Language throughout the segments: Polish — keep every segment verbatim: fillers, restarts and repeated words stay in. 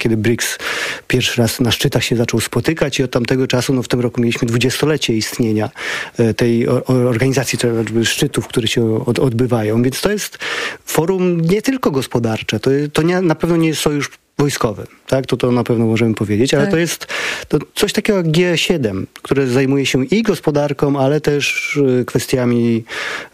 kiedy BRICS pierwszy raz na szczytach się zaczął spotykać i od tamtego czasu, no w tym roku mieliśmy dwudziestolecie istnienia tej organizacji, szczytów, które się od, odbywają. Więc to jest forum nie tylko gospodarcze, to, to nie, na pewno nie jest sojusz wojskowy, tak? To, to na pewno możemy powiedzieć, ale tak. to jest to coś takiego jak G siedem, które zajmuje się i gospodarką, ale też kwestiami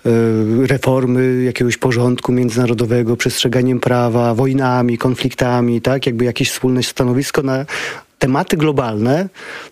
y, reformy jakiegoś porządku międzynarodowego, przestrzeganiem prawa, wojnami, konfliktami, tak? Jakby jakieś wspólne stanowisko na tematy globalne.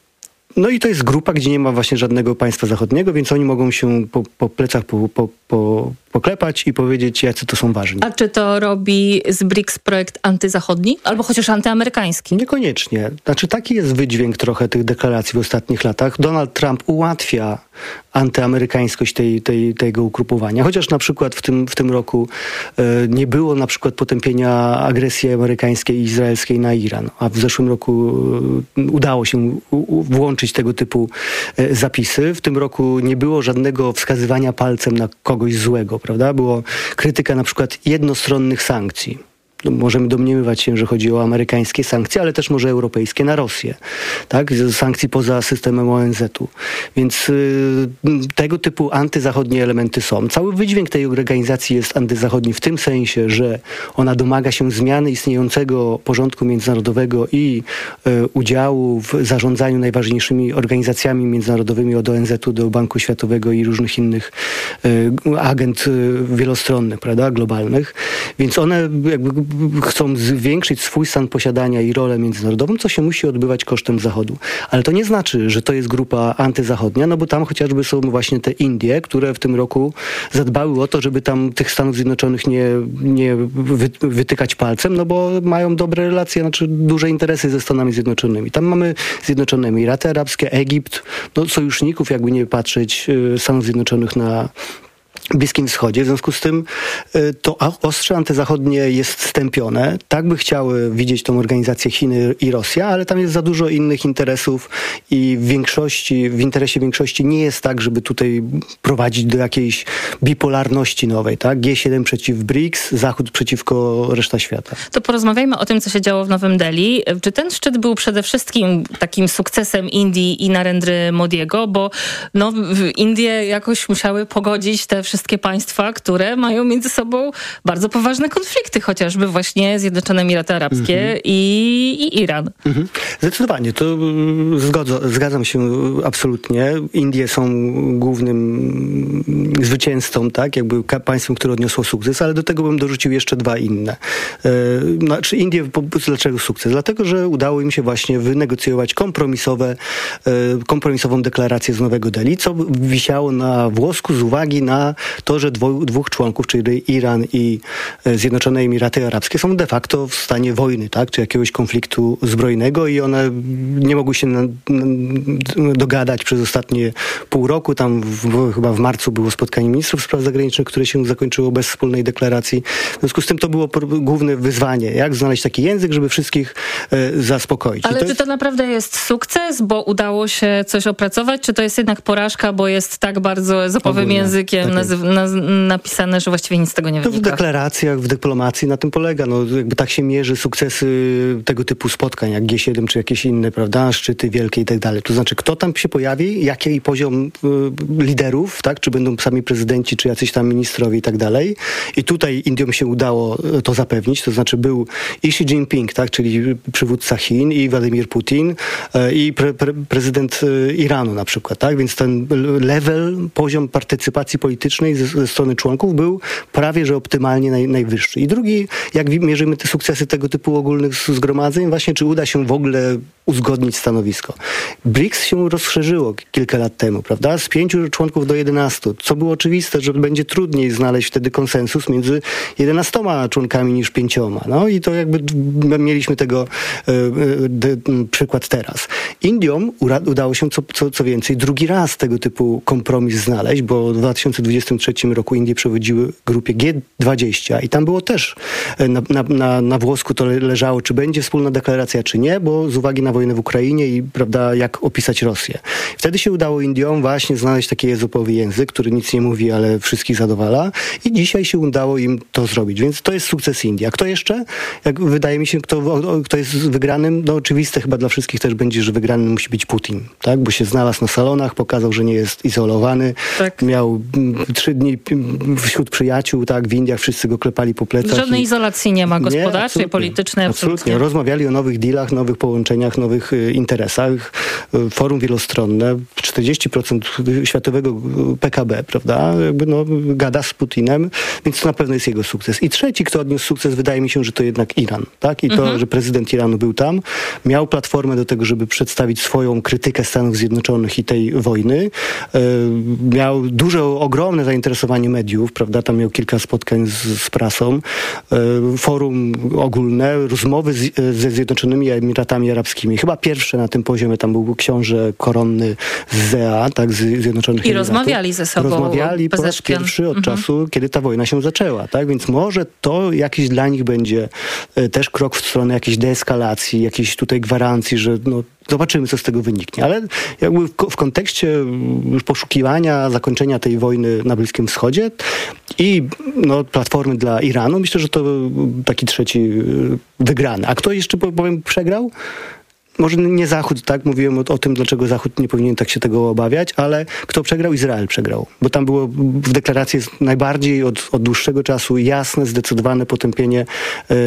No i to jest grupa, gdzie nie ma właśnie żadnego państwa zachodniego, więc oni mogą się po, po plecach po, po, po, poklepać i powiedzieć, jacy to są ważni. A czy to robi z BRICS projekt antyzachodni? Albo chociaż antyamerykański? Niekoniecznie. Znaczy taki jest wydźwięk trochę tych deklaracji w ostatnich latach. Donald Trump ułatwia antyamerykańskość tej, tej, tego ugrupowania. Chociaż na przykład w tym, w tym roku e, nie było na przykład potępienia agresji amerykańskiej i izraelskiej na Iran, a w zeszłym roku e, udało się u, u, włączyć tego typu e, zapisy. W tym roku nie było żadnego wskazywania palcem na kogoś złego, prawda? Było krytyka na przykład jednostronnych sankcji. Możemy domniemywać się, że chodzi o amerykańskie sankcje, ale też może europejskie na Rosję, tak? Sankcji poza systemem O N Z u. Więc y, tego typu antyzachodnie elementy są. Cały wydźwięk tej organizacji jest antyzachodni w tym sensie, że ona domaga się zmiany istniejącego porządku międzynarodowego i y, udziału w zarządzaniu najważniejszymi organizacjami międzynarodowymi od O N Z u do Banku Światowego i różnych innych y, agent y, wielostronnych, prawda, globalnych. Więc one jakby chcą zwiększyć swój stan posiadania i rolę międzynarodową, co się musi odbywać kosztem Zachodu. Ale to nie znaczy, że to jest grupa antyzachodnia, no bo tam chociażby są właśnie te Indie, które w tym roku zadbały o to, żeby tam tych Stanów Zjednoczonych nie, nie wy, wytykać palcem, no bo mają dobre relacje, znaczy duże interesy ze Stanami Zjednoczonymi. Tam mamy Zjednoczone Emiraty Arabskie, Egipt, no sojuszników, jakby nie patrzeć, Stanów Zjednoczonych na Bliskim Wschodzie. W związku z tym to ostrze antyzachodnie jest stępione. Tak by chciały widzieć tą organizację Chiny i Rosja, ale tam jest za dużo innych interesów i w większości, w interesie większości nie jest tak, żeby tutaj prowadzić do jakiejś bipolarności nowej, tak? G siedem przeciw BRICS, Zachód przeciwko reszta świata. To porozmawiajmy o tym, co się działo w Nowym Delhi. Czy ten szczyt był przede wszystkim takim sukcesem Indii i Narendry Modiego, bo no, Indie jakoś musiały pogodzić te wszystkie państwa, które mają między sobą bardzo poważne konflikty, chociażby właśnie Zjednoczone Emiraty Arabskie mhm. i, i Iran. Mhm. Zdecydowanie, to zgodzę, zgadzam się absolutnie. Indie są głównym zwycięzcą, tak, jakby państwem, które odniosło sukces, ale do tego bym dorzucił jeszcze dwa inne. Znaczy Indie, dlaczego sukces? Dlatego, że udało im się właśnie wynegocjować kompromisowe, kompromisową deklarację z Nowego Delhi, co wisiało na włosku z uwagi na to, że dwu, dwóch członków, czyli Iran i Zjednoczone Emiraty Arabskie są de facto w stanie wojny, tak, czy jakiegoś konfliktu zbrojnego i one nie mogły się na, na, dogadać przez ostatnie pół roku. Tam w, chyba w marcu było spotkanie ministrów spraw zagranicznych, które się zakończyło bez wspólnej deklaracji. W związku z tym to było główne wyzwanie, jak znaleźć taki język, żeby wszystkich e, zaspokoić. Ale to czy jest... to naprawdę jest sukces, bo udało się coś opracować, czy to jest jednak porażka, bo jest tak bardzo ezopowym językiem tak nazyw- na, napisane, że właściwie nic z tego nie wynika? To w deklaracjach, w dyplomacji na tym polega. No, jakby tak się mierzy sukcesy tego typu spotkań, jak G siedem czy jakieś inne, prawda, szczyty wielkie i tak dalej. To znaczy, kto tam się pojawi, jaki poziom y, liderów, tak, czy będą sami prezydenci, czy jacyś tam ministrowie i tak dalej. I tutaj Indiom się udało to zapewnić, to znaczy był i Xi Jinping, tak, czyli przywódca Chin, i Władimir Putin, y, i pre, pre, prezydent y, Iranu na przykład, tak, więc ten level, poziom partycypacji politycznej ze, ze strony członków był prawie, że optymalnie naj, najwyższy. I drugi, jak mierzymy te sukcesy tego typu ogólnych zgromadzeń, właśnie czy uda się w ogóle uzgodnić stanowisko. BRICS się rozszerzyło kilka lat temu, prawda? Z pięciu członków do jedenastu, co było oczywiste, że będzie trudniej znaleźć wtedy konsensus między jedenastoma członkami niż pięcioma. No i to jakby mieliśmy tego e, de, przykład teraz. Indiom ura, udało się co, co, co więcej drugi raz tego typu kompromis znaleźć, bo w dwa tysiące dwudziestym trzecim roku Indie przewodziły grupie G dwadzieścia i tam było też na, na, na, na włosku to leżało, czy będzie wspólna rozsądna deklaracja, czy nie, bo z uwagi na wojnę w Ukrainie i, prawda, jak opisać Rosję. Wtedy się udało Indiom właśnie znaleźć taki ezopowy język, który nic nie mówi, ale wszystkich zadowala i dzisiaj się udało im to zrobić, więc to jest sukces Indii. A kto jeszcze? Jak wydaje mi się, kto, kto jest wygranym, no oczywiste chyba dla wszystkich też będzie, że wygranym musi być Putin, tak? Bo się znalazł na salonach, pokazał, że nie jest izolowany, tak. Miał trzy dni wśród przyjaciół, tak, w Indiach wszyscy go klepali po plecach. Żadnej i... izolacji nie ma gospodarczej, nie, politycznej, absolutnie. absolutnie. Rozmawiali o nowych dealach, nowych połączeniach, nowych y, interesach. Forum wielostronne, czterdzieści procent światowego P K B, prawda? Jakby no, gada z Putinem, więc to na pewno jest jego sukces. I trzeci, kto odniósł sukces, wydaje mi się, że to jednak Iran, tak? I to, mhm. że prezydent Iranu był tam, miał platformę do tego, żeby przedstawić swoją krytykę Stanów Zjednoczonych i tej wojny. E, miał duże, ogromne zainteresowanie mediów, prawda? Tam miał kilka spotkań z, z prasą. E, forum ogólne, rozmowy z, ze Zjednoczonymi Emiratami Arabskimi. Chyba pierwsze na tym poziomie, tam był książę koronny z Z E A, tak? Z Zjednoczonych I Emiratów. rozmawiali ze sobą. Rozmawiali po raz pierwszy od mhm. czasu, kiedy ta wojna się zaczęła, tak? Więc może to jakiś dla nich będzie e, też krok w stronę jakiejś deeskalacji, jakiejś tutaj gwarancji, że no, zobaczymy, co z tego wyniknie. Ale jakby w, w kontekście już poszukiwania zakończenia tej wojny na Bliskim Wschodzie i no, platformy dla Iranu, myślę, że to taki trzeci wygrany. A kto jeszcze, powiem, przegrał? Może nie Zachód, tak? Mówiłem o, o tym, dlaczego Zachód nie powinien tak się tego obawiać, ale kto przegrał? Izrael przegrał. Bo tam było w deklaracji jest najbardziej od, od dłuższego czasu jasne, zdecydowane potępienie e,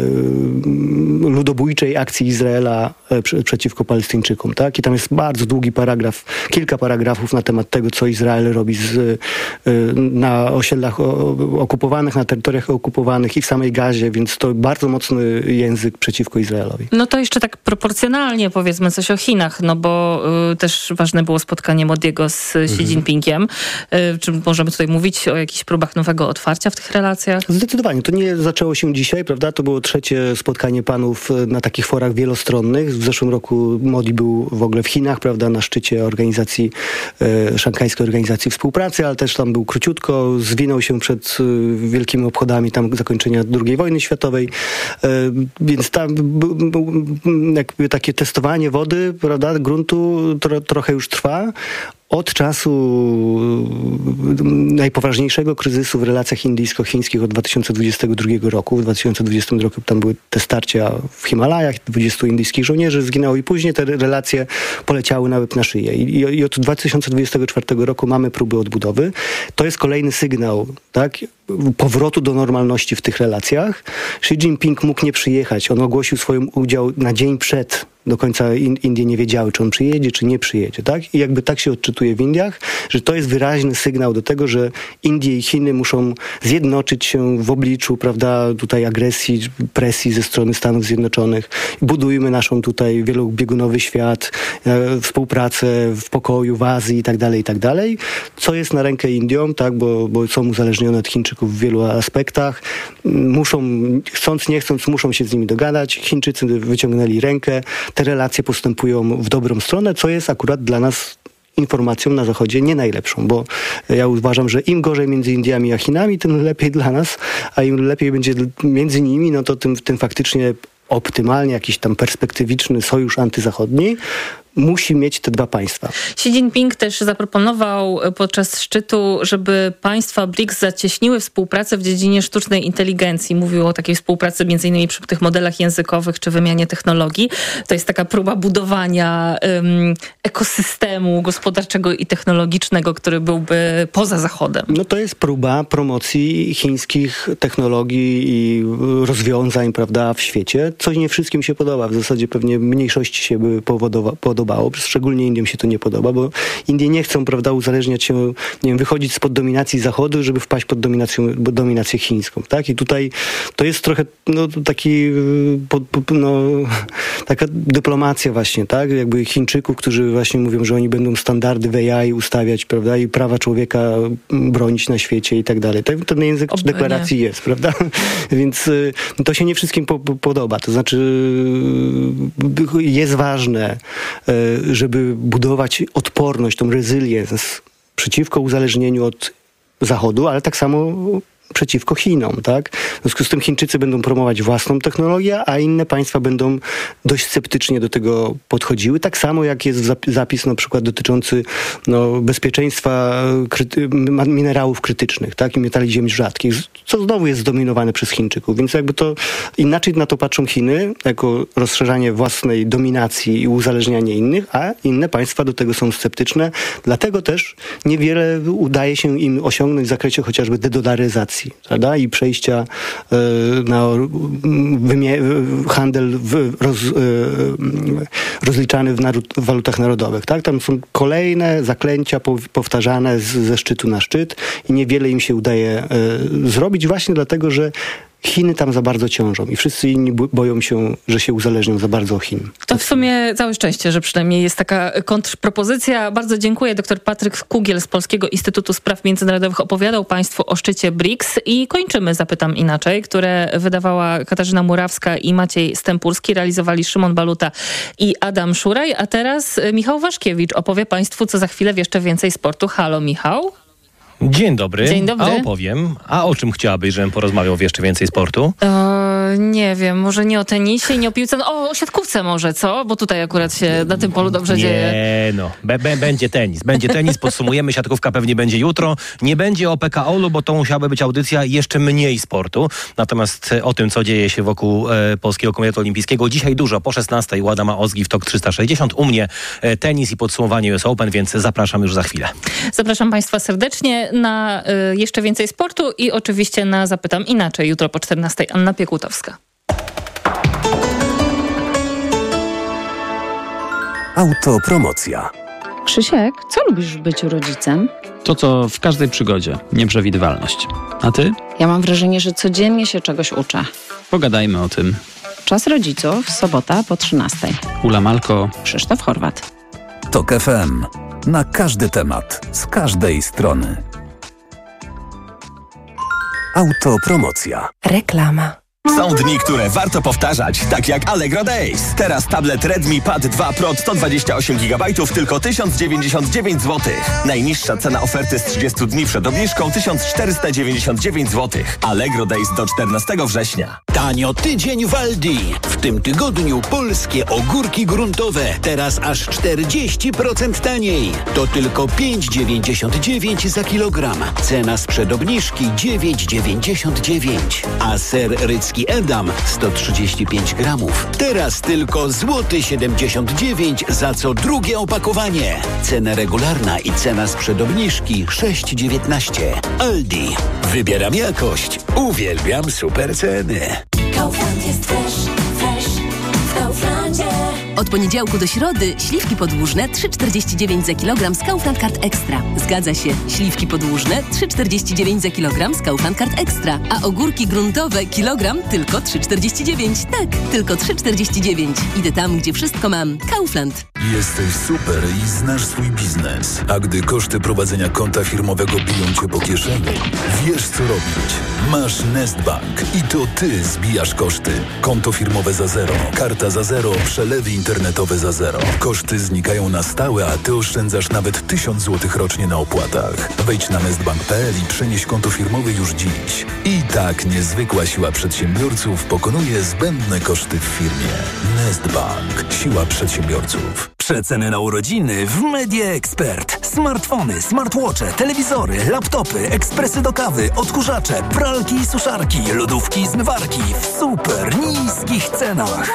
ludobójczej akcji Izraela e, pr- przeciwko Palestyńczykom, tak? I tam jest bardzo długi paragraf, kilka paragrafów na temat tego, co Izrael robi z, e, na osiedlach o, okupowanych, na terytoriach okupowanych i w samej Gazie, więc to bardzo mocny język przeciwko Izraelowi. No to jeszcze tak proporcjonalnie powiedzmy coś o Chinach, no bo y, też ważne było spotkanie Modiego z Xi mhm. Jinpingiem. Y, czy możemy tutaj mówić o jakichś próbach nowego otwarcia w tych relacjach? Zdecydowanie. To nie zaczęło się dzisiaj, prawda? To było trzecie spotkanie panów na takich forach wielostronnych. W zeszłym roku Modi był w ogóle w Chinach, prawda? Na szczycie organizacji, e, szanghajskiej organizacji współpracy, ale też tam był króciutko, zwinął się przed e, wielkimi obchodami tam zakończenia drugiej wojny światowej. E, więc tam b, b, jakby takie testowanie wody, prawda, gruntu tro, trochę już trwa. Od czasu najpoważniejszego kryzysu w relacjach indyjsko-chińskich od dwa tysiące dwudziestego drugiego roku. W dwa tysiące dwudziestym roku tam były te starcia w Himalajach, dwudziestu indyjskich żołnierzy zginęło i później te relacje poleciały na łeb na szyję. I, i od dwa tysiące dwudziestego czwartego roku mamy próby odbudowy. To jest kolejny sygnał, tak, powrotu do normalności w tych relacjach. Xi Jinping mógł nie przyjechać. On ogłosił swoją udział na dzień przed. Do końca Indie nie wiedziały, czy on przyjedzie, czy nie przyjedzie, tak? I jakby tak się odczytuje w Indiach, że to jest wyraźny sygnał do tego, że Indie i Chiny muszą zjednoczyć się w obliczu, prawda, tutaj agresji, presji ze strony Stanów Zjednoczonych. Budujmy naszą tutaj wielobiegunowy świat, e, współpracę w pokoju, w Azji i tak dalej, i tak dalej. Co jest na rękę Indiom, tak? Bo, bo są uzależnione od Chińczyków w wielu aspektach. Muszą, chcąc, nie chcąc, muszą się z nimi dogadać. Chińczycy wyciągnęli rękę. Te relacje postępują w dobrą stronę, co jest akurat dla nas informacją na Zachodzie nie najlepszą, bo ja uważam, że im gorzej między Indiami a Chinami, tym lepiej dla nas, a im lepiej będzie między nimi, no to tym, tym faktycznie optymalnie jakiś tam perspektywiczny sojusz antyzachodni musi mieć te dwa państwa. Xi Jinping też zaproponował podczas szczytu, żeby państwa B R I C S zacieśniły współpracę w dziedzinie sztucznej inteligencji. Mówił o takiej współpracy między innymi przy tych modelach językowych czy wymianie technologii. To jest taka próba budowania um, ekosystemu gospodarczego i technologicznego, który byłby poza Zachodem. No to jest próba promocji chińskich technologii i rozwiązań, prawda, w świecie. Coś nie wszystkim się podoba. W zasadzie pewnie mniejszości się by powodowa- podobało. Szczególnie Indiom się to nie podoba, bo Indie nie chcą, prawda, uzależniać się, nie wiem, wychodzić spod dominacji Zachodu, żeby wpaść pod dominację, dominację chińską, tak? I tutaj to jest trochę, no, taki, po, po, no, taka dyplomacja właśnie, tak? Jakby Chińczyków, którzy właśnie mówią, że oni będą standardy w A I ustawiać, prawda? I prawa człowieka bronić na świecie i tak dalej. Ten, ten język w deklaracji nie jest, prawda? Więc to się nie wszystkim po, po, podoba. To znaczy jest ważne, żeby budować odporność, tą resilience przeciwko uzależnieniu od Zachodu, ale tak samo przeciwko Chinom, tak? W związku z tym Chińczycy będą promować własną technologię, a inne państwa będą dość sceptycznie do tego podchodziły. Tak samo jak jest zapis na przykład dotyczący no, bezpieczeństwa kryty- minerałów krytycznych, tak? I metali ziem rzadkich, co znowu jest zdominowane przez Chińczyków. Więc jakby to inaczej na to patrzą Chiny, jako rozszerzanie własnej dominacji i uzależnianie innych, a inne państwa do tego są sceptyczne. Dlatego też niewiele udaje się im osiągnąć w zakresie chociażby dedolaryzacji, prawda? I przejścia y, na wymie- handel w, roz, y, rozliczany w, naród, w walutach narodowych, tak? Tam są kolejne zaklęcia po, powtarzane z, ze szczytu na szczyt i niewiele im się udaje y, zrobić właśnie dlatego, że Chiny tam za bardzo ciążą i wszyscy inni boją się, że się uzależnią za bardzo od Chin. To w sumie całe szczęście, że przynajmniej jest taka kontrpropozycja. Bardzo dziękuję. Doktor Patryk Kugiel z Polskiego Instytutu Spraw Międzynarodowych opowiadał Państwu o szczycie B R I C S i kończymy Zapytam Inaczej, które wydawała Katarzyna Murawska i Maciej Stępurski, realizowali Szymon Baluta i Adam Szuraj, a teraz Michał Waszkiewicz opowie Państwu, co za chwilę w Jeszcze Więcej Sportu. Halo, Michał. Dzień dobry. Dzień dobry. A opowiem. A o czym chciałabyś, żebym porozmawiał w Jeszcze Więcej Sportu? E, nie wiem, może nie o tenisie, nie o piłce, no, o, o siatkówce może, co? Bo tutaj akurat się na tym polu dobrze nie, dzieje. Nie no, be, be, będzie tenis. Będzie tenis, podsumujemy, siatkówka pewnie będzie jutro. Nie będzie o P K O-lu, bo to musiałaby być audycja jeszcze mniej sportu. Natomiast o tym, co dzieje się wokół e, Polskiego Komitetu Olimpijskiego. Dzisiaj dużo, po szesnastej u Adama Ozgi w Tok trzysta sześćdziesiąt. U mnie e, tenis i podsumowanie U S Open, więc zapraszam już za chwilę. Zapraszam Państwa serdecznie na y, Jeszcze Więcej Sportu i oczywiście na Zapytam Inaczej. Jutro po czternastej Anna Piekutowska. Autopromocja. Krzysiek, co lubisz w byciu rodzicem? To, co w każdej przygodzie. Nieprzewidywalność. A ty? Ja mam wrażenie, że codziennie się czegoś uczę. Pogadajmy o tym. Czas rodziców, sobota po trzynastej. Ula Malko. Krzysztof Horwat. Tok F M. Na każdy temat, z każdej strony. Autopromocja. Reklama. Są dni, które warto powtarzać, tak jak Allegro Days. Teraz tablet Redmi Pad dwa Pro sto dwadzieścia osiem gigabajtów tylko tysiąc dziewięćdziesiąt dziewięć złotych. Najniższa cena oferty z trzydziestu dni przed obniżką tysiąc czterysta dziewięćdziesiąt dziewięć złotych. Allegro Days do czternastego września. Tanio tydzień w Aldi. W tym tygodniu polskie ogórki gruntowe. Teraz aż czterdzieści procent taniej. To tylko pięć dziewięćdziesiąt dziewięć za kilogram. Cena sprzed obniżki dziewięć dziewięćdziesiąt dziewięć. A ser rycki Edam sto trzydzieści pięć gramów. Teraz tylko złoty siedemdziesiąt dziewięć za co drugie opakowanie. Cena regularna i cena sprzed obniżki sześć dziewiętnaście. Aldi. Wybieram jakość. Uwielbiam super ceny. Kaufland jest fresh, fresh w Kauflandzie. Od poniedziałku do środy śliwki podłużne trzy czterdzieści dziewięć za kilogram z Kaufland Card Extra. Zgadza się, śliwki podłużne trzy czterdzieści dziewięć za kilogram z Kaufland Card Extra, a ogórki gruntowe kilogram tylko trzy czterdzieści dziewięć. Tak, tylko trzy czterdzieści dziewięć. Idę tam, gdzie wszystko mam. Kaufland. Jesteś super i znasz swój biznes. A gdy koszty prowadzenia konta firmowego biją cię po kieszeni, wiesz co robić. Masz Nestbank i to ty zbijasz koszty. Konto firmowe za zero, karta za zero, przelewy internetowe za zero. Koszty znikają na stałe, a ty oszczędzasz nawet tysiąc złotych rocznie na opłatach. Wejdź na nestbank kropka p l i przenieś konto firmowe już dziś. I tak niezwykła siła przedsiębiorców pokonuje zbędne koszty w firmie. Nestbank. Siła przedsiębiorców. Przeceny na urodziny w Media Expert. Smartfony, smartwatche, telewizory, laptopy, ekspresy do kawy, odkurzacze, pralki i suszarki, lodówki i zmywarki w super niskich cenach.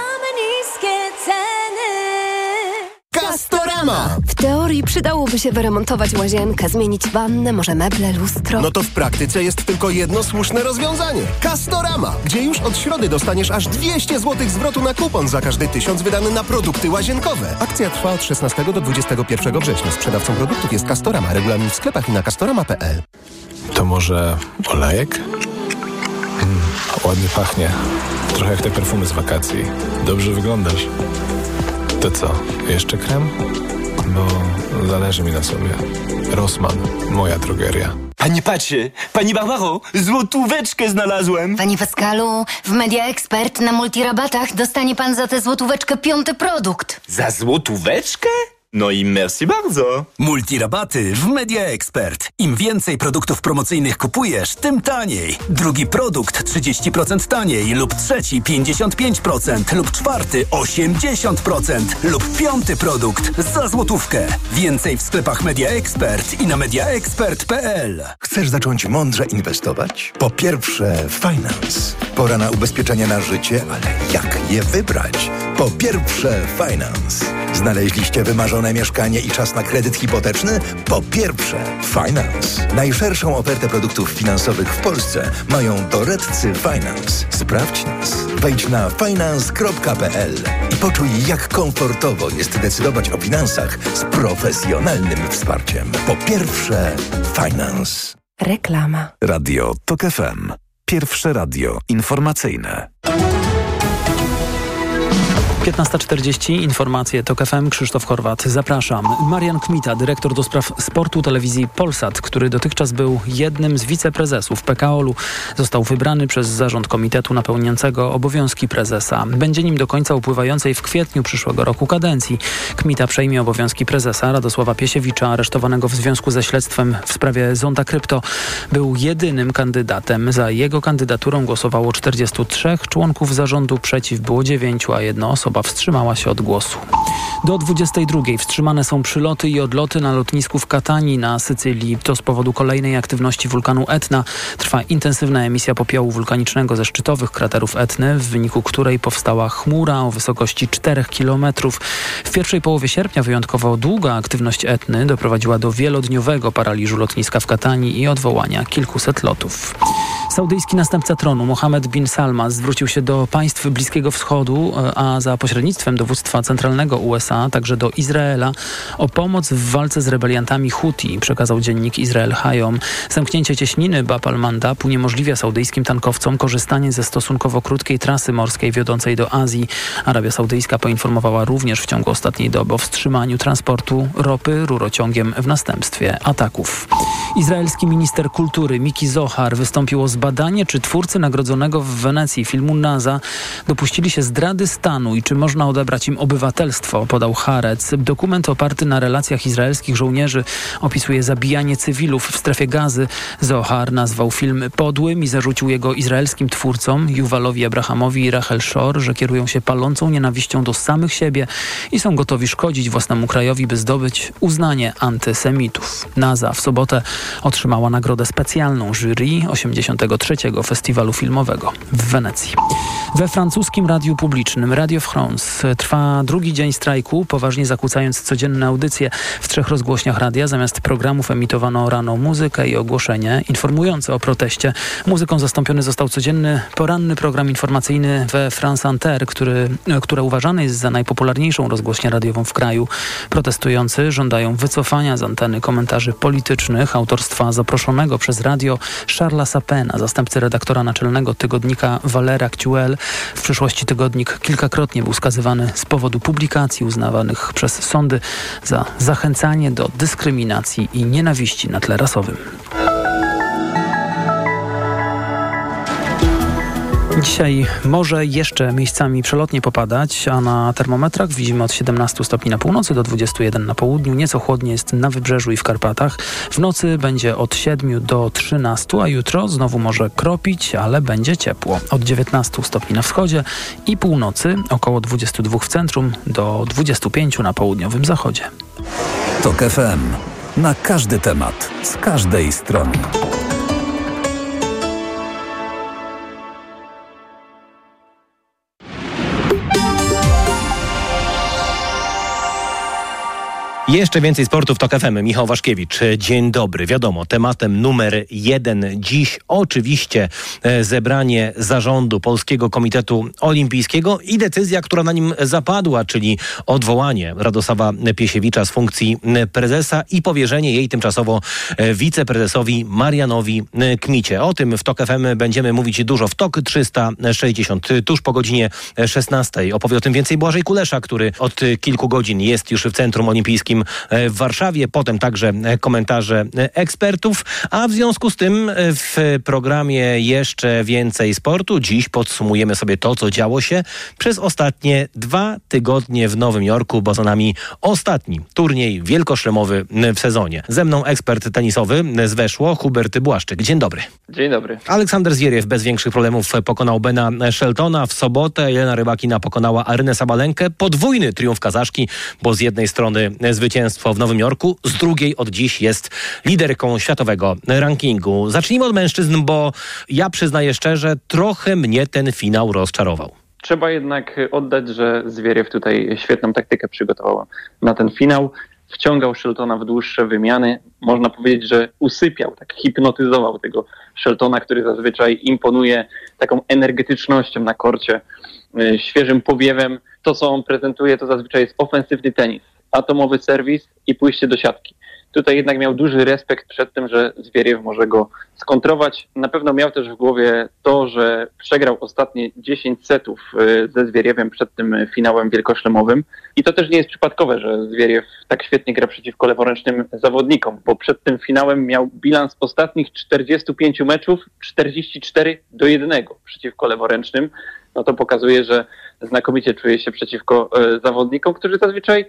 Castorama! W teorii przydałoby się wyremontować łazienkę, zmienić wannę, może meble, lustro. No to w praktyce jest tylko jedno słuszne rozwiązanie. Castorama, gdzie już od środy dostaniesz aż dwieście złotych zwrotu na kupon za każdy tysiąc wydany na produkty łazienkowe. Akcja trwa od szesnastego do dwudziestego pierwszego września. Sprzedawcą produktów jest Castorama. Regulamin w sklepach i na castorama kropka p l. To może olejek? Mm, ładnie pachnie. Trochę jak te perfumy z wakacji. Dobrze wyglądasz. To co, jeszcze krem? Bo zależy mi na sobie. Rossmann, moja drogeria. Panie Pacie, pani Barbaro, złotóweczkę znalazłem. Panie Pascalu, w Media Expert na multirabatach dostanie pan za tę złotóweczkę piąty produkt. Za złotóweczkę? No i merci bardzo. Multirabaty w Media Expert. Im więcej produktów promocyjnych kupujesz, tym taniej. Drugi produkt trzydzieści procent taniej lub trzeci pięćdziesiąt pięć procent lub czwarty osiemdziesiąt procent lub piąty produkt za złotówkę. Więcej w sklepach Media Expert i na mediaexpert kropka p l. Chcesz zacząć mądrze inwestować? Po pierwsze, finance. Pora na ubezpieczenie na życie, ale jak je wybrać? Po pierwsze, finance. Znaleźliście wymarzone mieszkanie i czas na kredyt hipoteczny? Po pierwsze, finance. Najszerszą ofertę produktów finansowych w Polsce mają doradcy Finance. Sprawdź nas. Wejdź na finance kropka p l i poczuj, jak komfortowo jest decydować o finansach z profesjonalnym wsparciem. Po pierwsze, finance. Reklama. Radio TOK F M. Pierwsze radio informacyjne. piętnasta czterdzieści, informacje TOK F M, Krzysztof Horwat. Zapraszam. Marian Kmita, dyrektor do spraw sportu telewizji Polsat, który dotychczas był jednym z wiceprezesów P K O L-u, został wybrany przez zarząd komitetu napełniającego obowiązki prezesa. Będzie nim do końca upływającej w kwietniu przyszłego roku kadencji. Kmita przejmie obowiązki prezesa Radosława Piesiewicza, aresztowanego w związku ze śledztwem w sprawie Zonda Krypto. Był jedynym kandydatem. Za jego kandydaturą głosowało czterdziestu trzech członków zarządu, przeciw było dziewięciu, a jedna osoba wstrzymała się od głosu. Do dwudziestej drugiej wstrzymane są przyloty i odloty na lotnisku w Katanii na Sycylii. To z powodu kolejnej aktywności wulkanu Etna. Trwa intensywna emisja popiołu wulkanicznego ze szczytowych kraterów Etny, w wyniku której powstała chmura o wysokości czterech kilometrów. W pierwszej połowie sierpnia wyjątkowo długa aktywność Etny doprowadziła do wielodniowego paraliżu lotniska w Katanii i odwołania kilkuset lotów. Saudyjski następca tronu Mohammed bin Salman zwrócił się do państw Bliskiego Wschodu, a za pośrednictwem dowództwa centralnego U S A, także do Izraela, o pomoc w walce z rebeliantami Huti, przekazał dziennik Izrael Hayom. Zamknięcie cieśniny Bab al-Mandab uniemożliwia saudyjskim tankowcom korzystanie ze stosunkowo krótkiej trasy morskiej wiodącej do Azji. Arabia Saudyjska poinformowała również w ciągu ostatniej doby o wstrzymaniu transportu ropy rurociągiem w następstwie ataków. Izraelski minister kultury Miki Zohar wystąpił o zbadanie, czy twórcy nagrodzonego w Wenecji filmu Naza dopuścili się zdrady stanu i czy można odebrać im obywatelstwo, podał Haaretz. Dokument oparty na relacjach izraelskich żołnierzy opisuje zabijanie cywilów w strefie Gazy. Zohar nazwał film podłym i zarzucił jego izraelskim twórcom, Yuwalowi Abrahamowi i Rachel Shor, że kierują się palącą nienawiścią do samych siebie i są gotowi szkodzić własnemu krajowi, by zdobyć uznanie antysemitów. Naza w sobotę otrzymała nagrodę specjalną jury osiemdziesiątego trzeciego Festiwalu Filmowego w Wenecji. We francuskim radiu publicznym Radio France trwa drugi dzień strajku, poważnie zakłócając codzienne audycje. W trzech rozgłośniach radia zamiast programów emitowano rano muzykę i ogłoszenie informujące o proteście. Muzyką zastąpiony został codzienny poranny program informacyjny we France Inter, który, które uważany jest za najpopularniejszą rozgłośnię radiową w kraju. Protestujący żądają wycofania z anteny komentarzy politycznych autorstwa zaproszonego przez radio Charlesa Sapena, zastępcy redaktora naczelnego tygodnika Valeurs Actuelles. W przyszłości tygodnik kilkakrotnie był skazywany z powodu publikacji uznawanych przez sądy za zachęcanie do dyskryminacji i nienawiści na tle rasowym. Dzisiaj może jeszcze miejscami przelotnie popadać, a na termometrach widzimy od siedemnastu stopni na północy do dwudziestu jeden na południu. Nieco chłodniej jest na Wybrzeżu i w Karpatach. W nocy będzie od siedmiu do trzynastu, a jutro znowu może kropić, ale będzie ciepło. Od dziewiętnastu stopni na wschodzie i północy, około dwudziestu dwóch w centrum do dwudziestu pięciu na południowym zachodzie. TOK F M. Na każdy temat, z każdej strony. Jeszcze więcej sportu w TOK F M. Michał Waszkiewicz, dzień dobry. Wiadomo, tematem numer jeden dziś oczywiście zebranie zarządu Polskiego Komitetu Olimpijskiego i decyzja, która na nim zapadła, czyli odwołanie Radosława Piesiewicza z funkcji prezesa i powierzenie jej tymczasowo wiceprezesowi Marianowi Kmicie. O tym w TOK F M będziemy mówić dużo w TOK trzysta sześćdziesiąt. Tuż po godzinie szesnastej opowie o tym więcej Błażej Kulesza, który od kilku godzin jest już w Centrum Olimpijskim w Warszawie, potem także komentarze ekspertów, a w związku z tym w programie jeszcze więcej sportu. Dziś podsumujemy sobie to, co działo się przez ostatnie dwa tygodnie w Nowym Jorku, bo za nami ostatni turniej wielkoszlemowy w sezonie. Ze mną ekspert tenisowy z Weszło, Hubert Błaszczyk. Dzień dobry. Dzień dobry. Aleksander Zwieriew bez większych problemów pokonał Bena Sheltona. W sobotę Jelena Rybakina pokonała Arynę Sabalenkę. Podwójny triumf Kazaszki, bo z jednej strony zwycięstwo w Nowym Jorku, z drugiej od dziś jest liderką światowego rankingu. Zacznijmy od mężczyzn, bo ja przyznaję szczerze, trochę mnie ten finał rozczarował. Trzeba jednak oddać, że Zwieriew tutaj świetną taktykę przygotował na ten finał. Wciągał Sheltona w dłuższe wymiany. Można powiedzieć, że usypiał, tak hipnotyzował tego Sheltona, który zazwyczaj imponuje taką energetycznością na korcie, świeżym powiewem. To, co on prezentuje, to zazwyczaj jest ofensywny tenis, atomowy serwis i pójście do siatki. Tutaj jednak miał duży respekt przed tym, że Zwieriew może go skontrować. Na pewno miał też w głowie to, że przegrał ostatnie dziesięć setów ze Zwieriewem przed tym finałem wielkoszlemowym. I to też nie jest przypadkowe, że Zwieriew tak świetnie gra przeciwko leworęcznym zawodnikom, bo przed tym finałem miał bilans ostatnich czterdziestu pięciu meczów czterdzieści cztery do jednego przeciwko leworęcznym. No to pokazuje, że znakomicie czuje się przeciwko zawodnikom, którzy zazwyczaj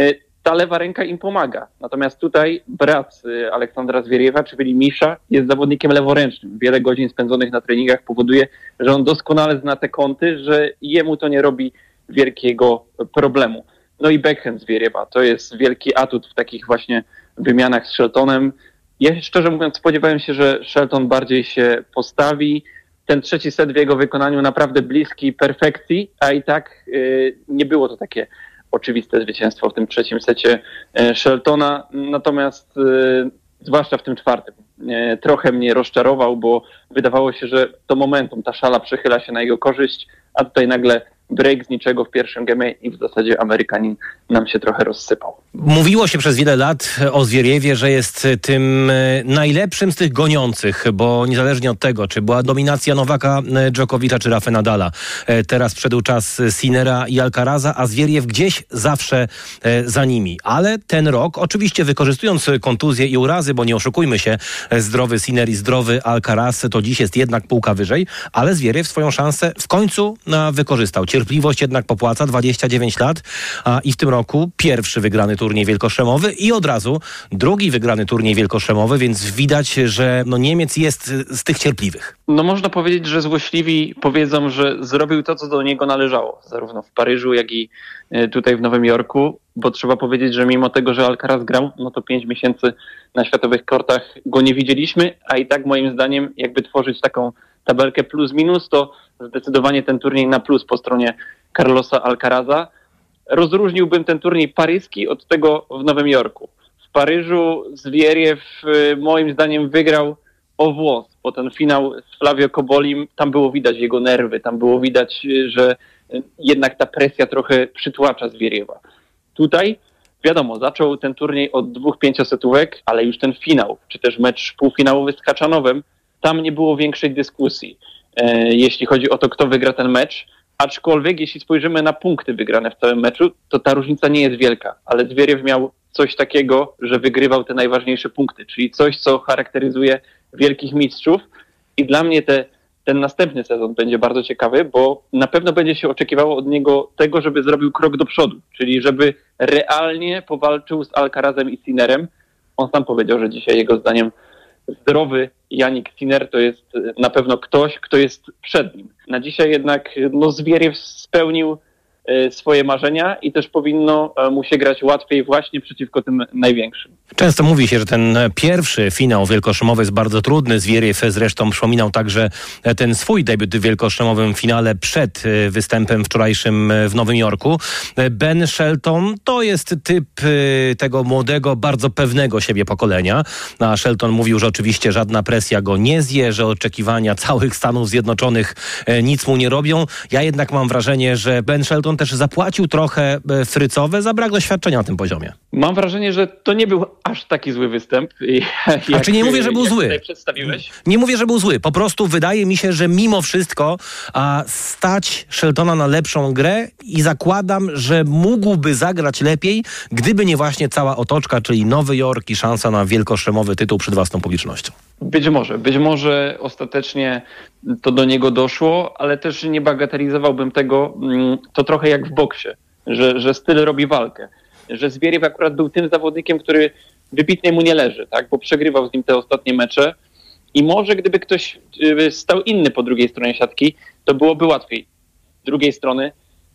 ta lewa ręka im pomaga. Natomiast tutaj brat Aleksandra Zwieriewa, czyli Misza, jest zawodnikiem leworęcznym. Wiele godzin spędzonych na treningach powoduje, że on doskonale zna te kąty, że jemu to nie robi wielkiego problemu. No i backhand Zwieriewa, to jest wielki atut w takich właśnie wymianach z Sheltonem. Ja szczerze mówiąc spodziewałem się, że Shelton bardziej się postawi. Ten trzeci set w jego wykonaniu naprawdę bliski perfekcji, a i tak yy, nie było to takie oczywiste zwycięstwo w tym trzecim secie Sheltona, natomiast e, zwłaszcza w tym czwartym e, trochę mnie rozczarował, bo wydawało się, że to momentum, ta szala przechyla się na jego korzyść, a tutaj nagle break z niczego w pierwszym gemie i w zasadzie Amerykanin nam się trochę rozsypał. Mówiło się przez wiele lat o Zwieriewie, że jest tym najlepszym z tych goniących, bo niezależnie od tego, czy była dominacja Nowaka Dżokowicza czy Rafa Nadala, teraz przyszedł czas Sinnera i Alcaraza, a Zwieriew gdzieś zawsze za nimi. Ale ten rok, oczywiście wykorzystując kontuzje i urazy, bo nie oszukujmy się, zdrowy Sinner i zdrowy Alcaraz to dziś jest jednak półka wyżej, ale Zwieriew swoją szansę w końcu wykorzystał. Cierpliwość jednak popłaca, dwadzieścia dziewięć lat a, i w tym roku pierwszy wygrany turniej wielkoszlemowy i od razu drugi wygrany turniej wielkoszlemowy, więc widać, że no, Niemiec jest z tych cierpliwych. No można powiedzieć, że złośliwi powiedzą, że zrobił to, co do niego należało, zarówno w Paryżu, jak i tutaj w Nowym Jorku, bo trzeba powiedzieć, że mimo tego, że Alcaraz grał, no to pięć miesięcy na światowych kortach go nie widzieliśmy, a i tak moim zdaniem jakby tworzyć taką tabelkę plus minus, to zdecydowanie ten turniej na plus po stronie Carlosa Alcaraza. Rozróżniłbym ten turniej paryski od tego w Nowym Jorku. W Paryżu Zwieriew moim zdaniem wygrał o włos, bo ten finał z Flavio Cobolim, tam było widać jego nerwy, tam było widać, że jednak ta presja trochę przytłacza Zwieriewa. Tutaj wiadomo, zaczął ten turniej od dwóch pięciosetówek, ale już ten finał, czy też mecz półfinałowy z Kachanowem, tam nie było większej dyskusji, e, jeśli chodzi o to, kto wygra ten mecz. Aczkolwiek, jeśli spojrzymy na punkty wygrane w całym meczu, to ta różnica nie jest wielka. Ale Zwieriew miał coś takiego, że wygrywał te najważniejsze punkty, czyli coś, co charakteryzuje wielkich mistrzów. I dla mnie te, ten następny sezon będzie bardzo ciekawy, bo na pewno będzie się oczekiwało od niego tego, żeby zrobił krok do przodu, czyli żeby realnie powalczył z Alcarazem i Sinnerem. On sam powiedział, że dzisiaj jego zdaniem zdrowy Jannik Sinner to jest na pewno ktoś, kto jest przed nim. Na dzisiaj jednak no, Zwieriew spełnił e, swoje marzenia i też powinno e, mu się grać łatwiej właśnie przeciwko tym największym. Często mówi się, że ten pierwszy finał wielkoszlemowy jest bardzo trudny. Zwieriew zresztą przypominał także ten swój debiut w wielkoszlemowym finale przed występem wczorajszym w Nowym Jorku. Ben Shelton to jest typ tego młodego, bardzo pewnego siebie pokolenia. A Shelton mówił, że oczywiście żadna presja go nie zje, że oczekiwania całych Stanów Zjednoczonych nic mu nie robią. Ja jednak mam wrażenie, że Ben Shelton też zapłacił trochę frycowe za brak doświadczenia na tym poziomie. Mam wrażenie, że to nie był aż taki zły występ. Jak, A czy nie mówię, że był zły? Tutaj przedstawiłeś. Nie mówię, że był zły. Po prostu wydaje mi się, że mimo wszystko a, stać Sheltona na lepszą grę i zakładam, że mógłby zagrać lepiej, gdyby nie właśnie cała otoczka, czyli Nowy Jork i szansa na wielkoszlemowy tytuł przed własną publicznością. Być może. Być może ostatecznie to do niego doszło, ale też nie bagatelizowałbym tego. To trochę jak w boksie, że, że styl robi walkę. Że Zwieriew akurat był tym zawodnikiem, który wybitnie mu nie leży, tak? Bo przegrywał z nim te ostatnie mecze i może gdyby ktoś stał inny po drugiej stronie siatki, to byłoby łatwiej. Z drugiej strony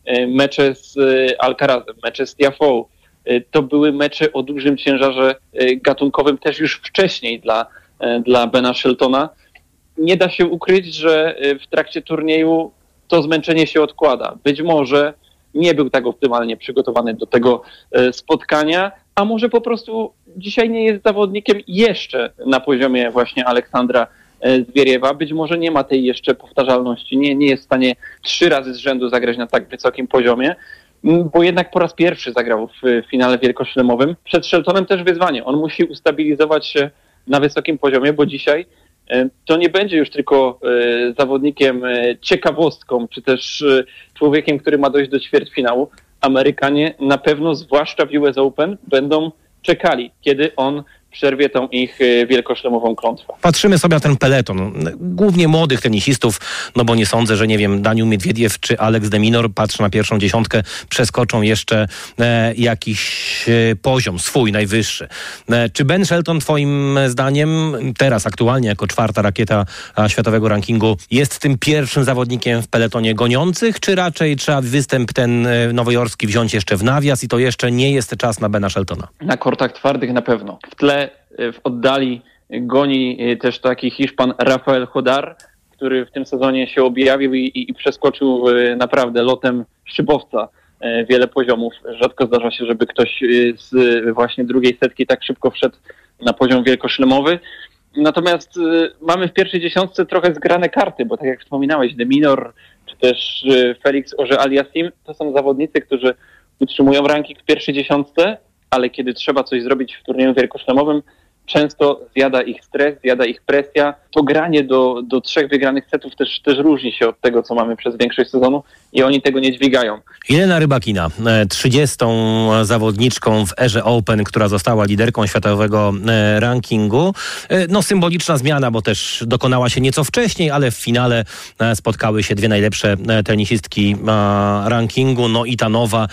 mecze z Alcarazem, mecze z Tiafoe, to były mecze o dużym ciężarze gatunkowym też już wcześniej dla, dla Bena Sheltona. Nie da się ukryć, że w trakcie turnieju to zmęczenie się odkłada. Być może nie był tak optymalnie przygotowany do tego spotkania, a może po prostu dzisiaj nie jest zawodnikiem jeszcze na poziomie właśnie Aleksandra Zwieriewa. Być może nie ma tej jeszcze powtarzalności, nie, nie jest w stanie trzy razy z rzędu zagrać na tak wysokim poziomie, bo jednak po raz pierwszy zagrał w finale wielkoszlemowym. Przed Sheltonem też wyzwanie. On musi ustabilizować się na wysokim poziomie, bo dzisiaj to nie będzie już tylko zawodnikiem ciekawostką, czy też człowiekiem, który ma dojść do ćwierćfinału. Amerykanie na pewno, zwłaszcza w U S Open, będą czekali, kiedy on przerwie tą ich wielkoszlemową klątwę. Patrzymy sobie na ten peleton, głównie młodych tenisistów, no bo nie sądzę, że nie wiem, Daniil Miedwiediew czy Alex de Minaur, patrzę na pierwszą dziesiątkę, przeskoczą jeszcze e, jakiś e, poziom swój, najwyższy. E, czy Ben Shelton twoim zdaniem, teraz aktualnie jako czwarta rakieta a, światowego rankingu, jest tym pierwszym zawodnikiem w peletonie goniących, czy raczej trzeba występ ten e, nowojorski wziąć jeszcze w nawias i to jeszcze nie jest czas na Bena Sheltona? Na kortach twardych na pewno. W tle w oddali goni też taki Hiszpan Rafael Hodar, który w tym sezonie się objawił i, i, i przeskoczył naprawdę lotem szybowca wiele poziomów. Rzadko zdarza się, żeby ktoś z właśnie drugiej setki tak szybko wszedł na poziom wielkoszlemowy. Natomiast mamy w pierwszej dziesiątce trochę zgrane karty, bo tak jak wspominałeś, de Minaur czy też Felix Auger-Aliassime to są zawodnicy, którzy utrzymują ranking w pierwszej dziesiątce, ale kiedy trzeba coś zrobić w turnieju wielkoszlemowym, często zjada ich stres, zjada ich presja. To granie do, do trzech wygranych setów też, też różni się od tego, co mamy przez większość sezonu i oni tego nie dźwigają. Jelena Rybakina, trzydziestą zawodniczką w erze Open, która została liderką światowego rankingu. No symboliczna zmiana, bo też dokonała się nieco wcześniej, ale w finale spotkały się dwie najlepsze tenisistki rankingu. No i ta nowa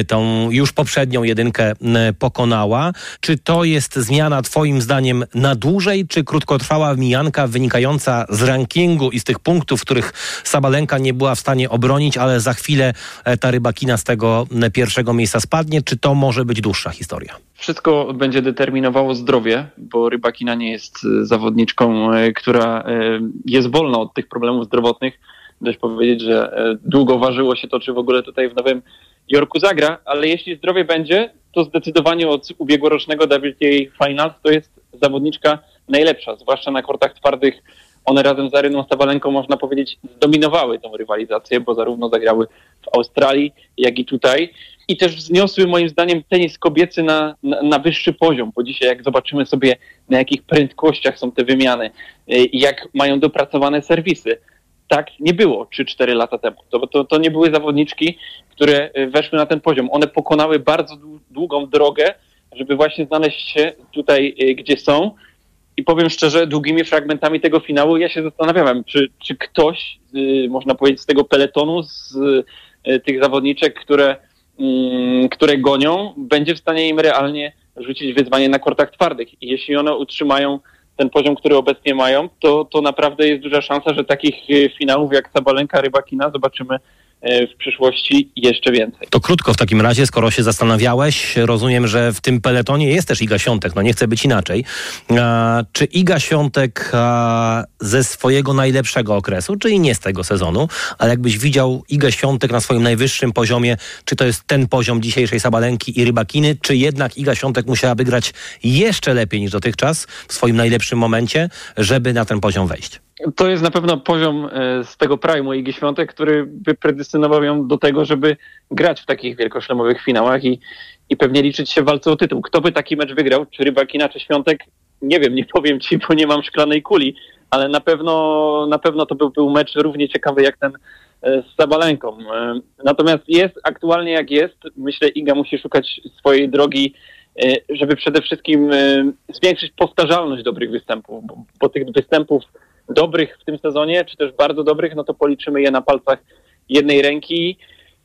tą już poprzednią jedynkę pokonała. Czy to jest zmiana twoim zdaniem na dłużej, czy krótkotrwała mijanka wynikająca z rankingu i z tych punktów, których Sabalenka nie była w stanie obronić, ale za chwilę ta Rybakina z tego pierwszego miejsca spadnie? Czy to może być dłuższa historia? Wszystko będzie determinowało zdrowie, bo Rybakina nie jest zawodniczką, która jest wolna od tych problemów zdrowotnych. Dość powiedzieć, że długo ważyło się to, czy w ogóle tutaj w Nowym Jorku zagra, ale jeśli zdrowie będzie, to zdecydowanie od ubiegłorocznego W T A Finals to jest zawodniczka najlepsza, zwłaszcza na kortach twardych. One razem z Aryną Sabalenką, można powiedzieć, zdominowały tą rywalizację, bo zarówno zagrały w Australii, jak i tutaj. I też wzniosły moim zdaniem tenis kobiecy na, na, na wyższy poziom, bo dzisiaj jak zobaczymy sobie, na jakich prędkościach są te wymiany i jak mają dopracowane serwisy, tak nie było trzy cztery lata temu. To, to, to nie były zawodniczki, które weszły na ten poziom. One pokonały bardzo długą drogę, żeby właśnie znaleźć się tutaj, gdzie są. I powiem szczerze, długimi fragmentami tego finału ja się zastanawiałem, czy, czy ktoś, można powiedzieć, z tego peletonu, z tych zawodniczek, które, które gonią, będzie w stanie im realnie rzucić wyzwanie na kortach twardych. I jeśli one utrzymają ten poziom, który obecnie mają, to, to naprawdę jest duża szansa, że takich finałów jak Sabalenka, Rybakina zobaczymy w przyszłości jeszcze więcej. To krótko w takim razie, skoro się zastanawiałeś, rozumiem, że w tym peletonie jest też Iga Świątek, no nie chce być inaczej. A, czy Iga Świątek a, ze swojego najlepszego okresu, czyli nie z tego sezonu, ale jakbyś widział Igę Świątek na swoim najwyższym poziomie, czy to jest ten poziom dzisiejszej Sabalenki i Rybakiny, czy jednak Iga Świątek musiałaby grać jeszcze lepiej niż dotychczas w swoim najlepszym momencie, żeby na ten poziom wejść? to jest na pewno poziom z tego prime'u Igi Świątek, który by predestynował ją do tego, żeby grać w takich wielkoszlemowych finałach i, i pewnie liczyć się w walce o tytuł. Kto by taki mecz wygrał? Czy Rybakina, czy Świątek? Nie wiem, nie powiem ci, bo nie mam szklanej kuli, ale na pewno, na pewno to był, był mecz równie ciekawy jak ten z Sabalenką. Natomiast jest aktualnie jak jest. Myślę, Iga musi szukać swojej drogi, żeby przede wszystkim zwiększyć powtarzalność dobrych występów, bo, bo tych występów dobrych w tym sezonie, czy też bardzo dobrych, no to policzymy je na palcach jednej ręki.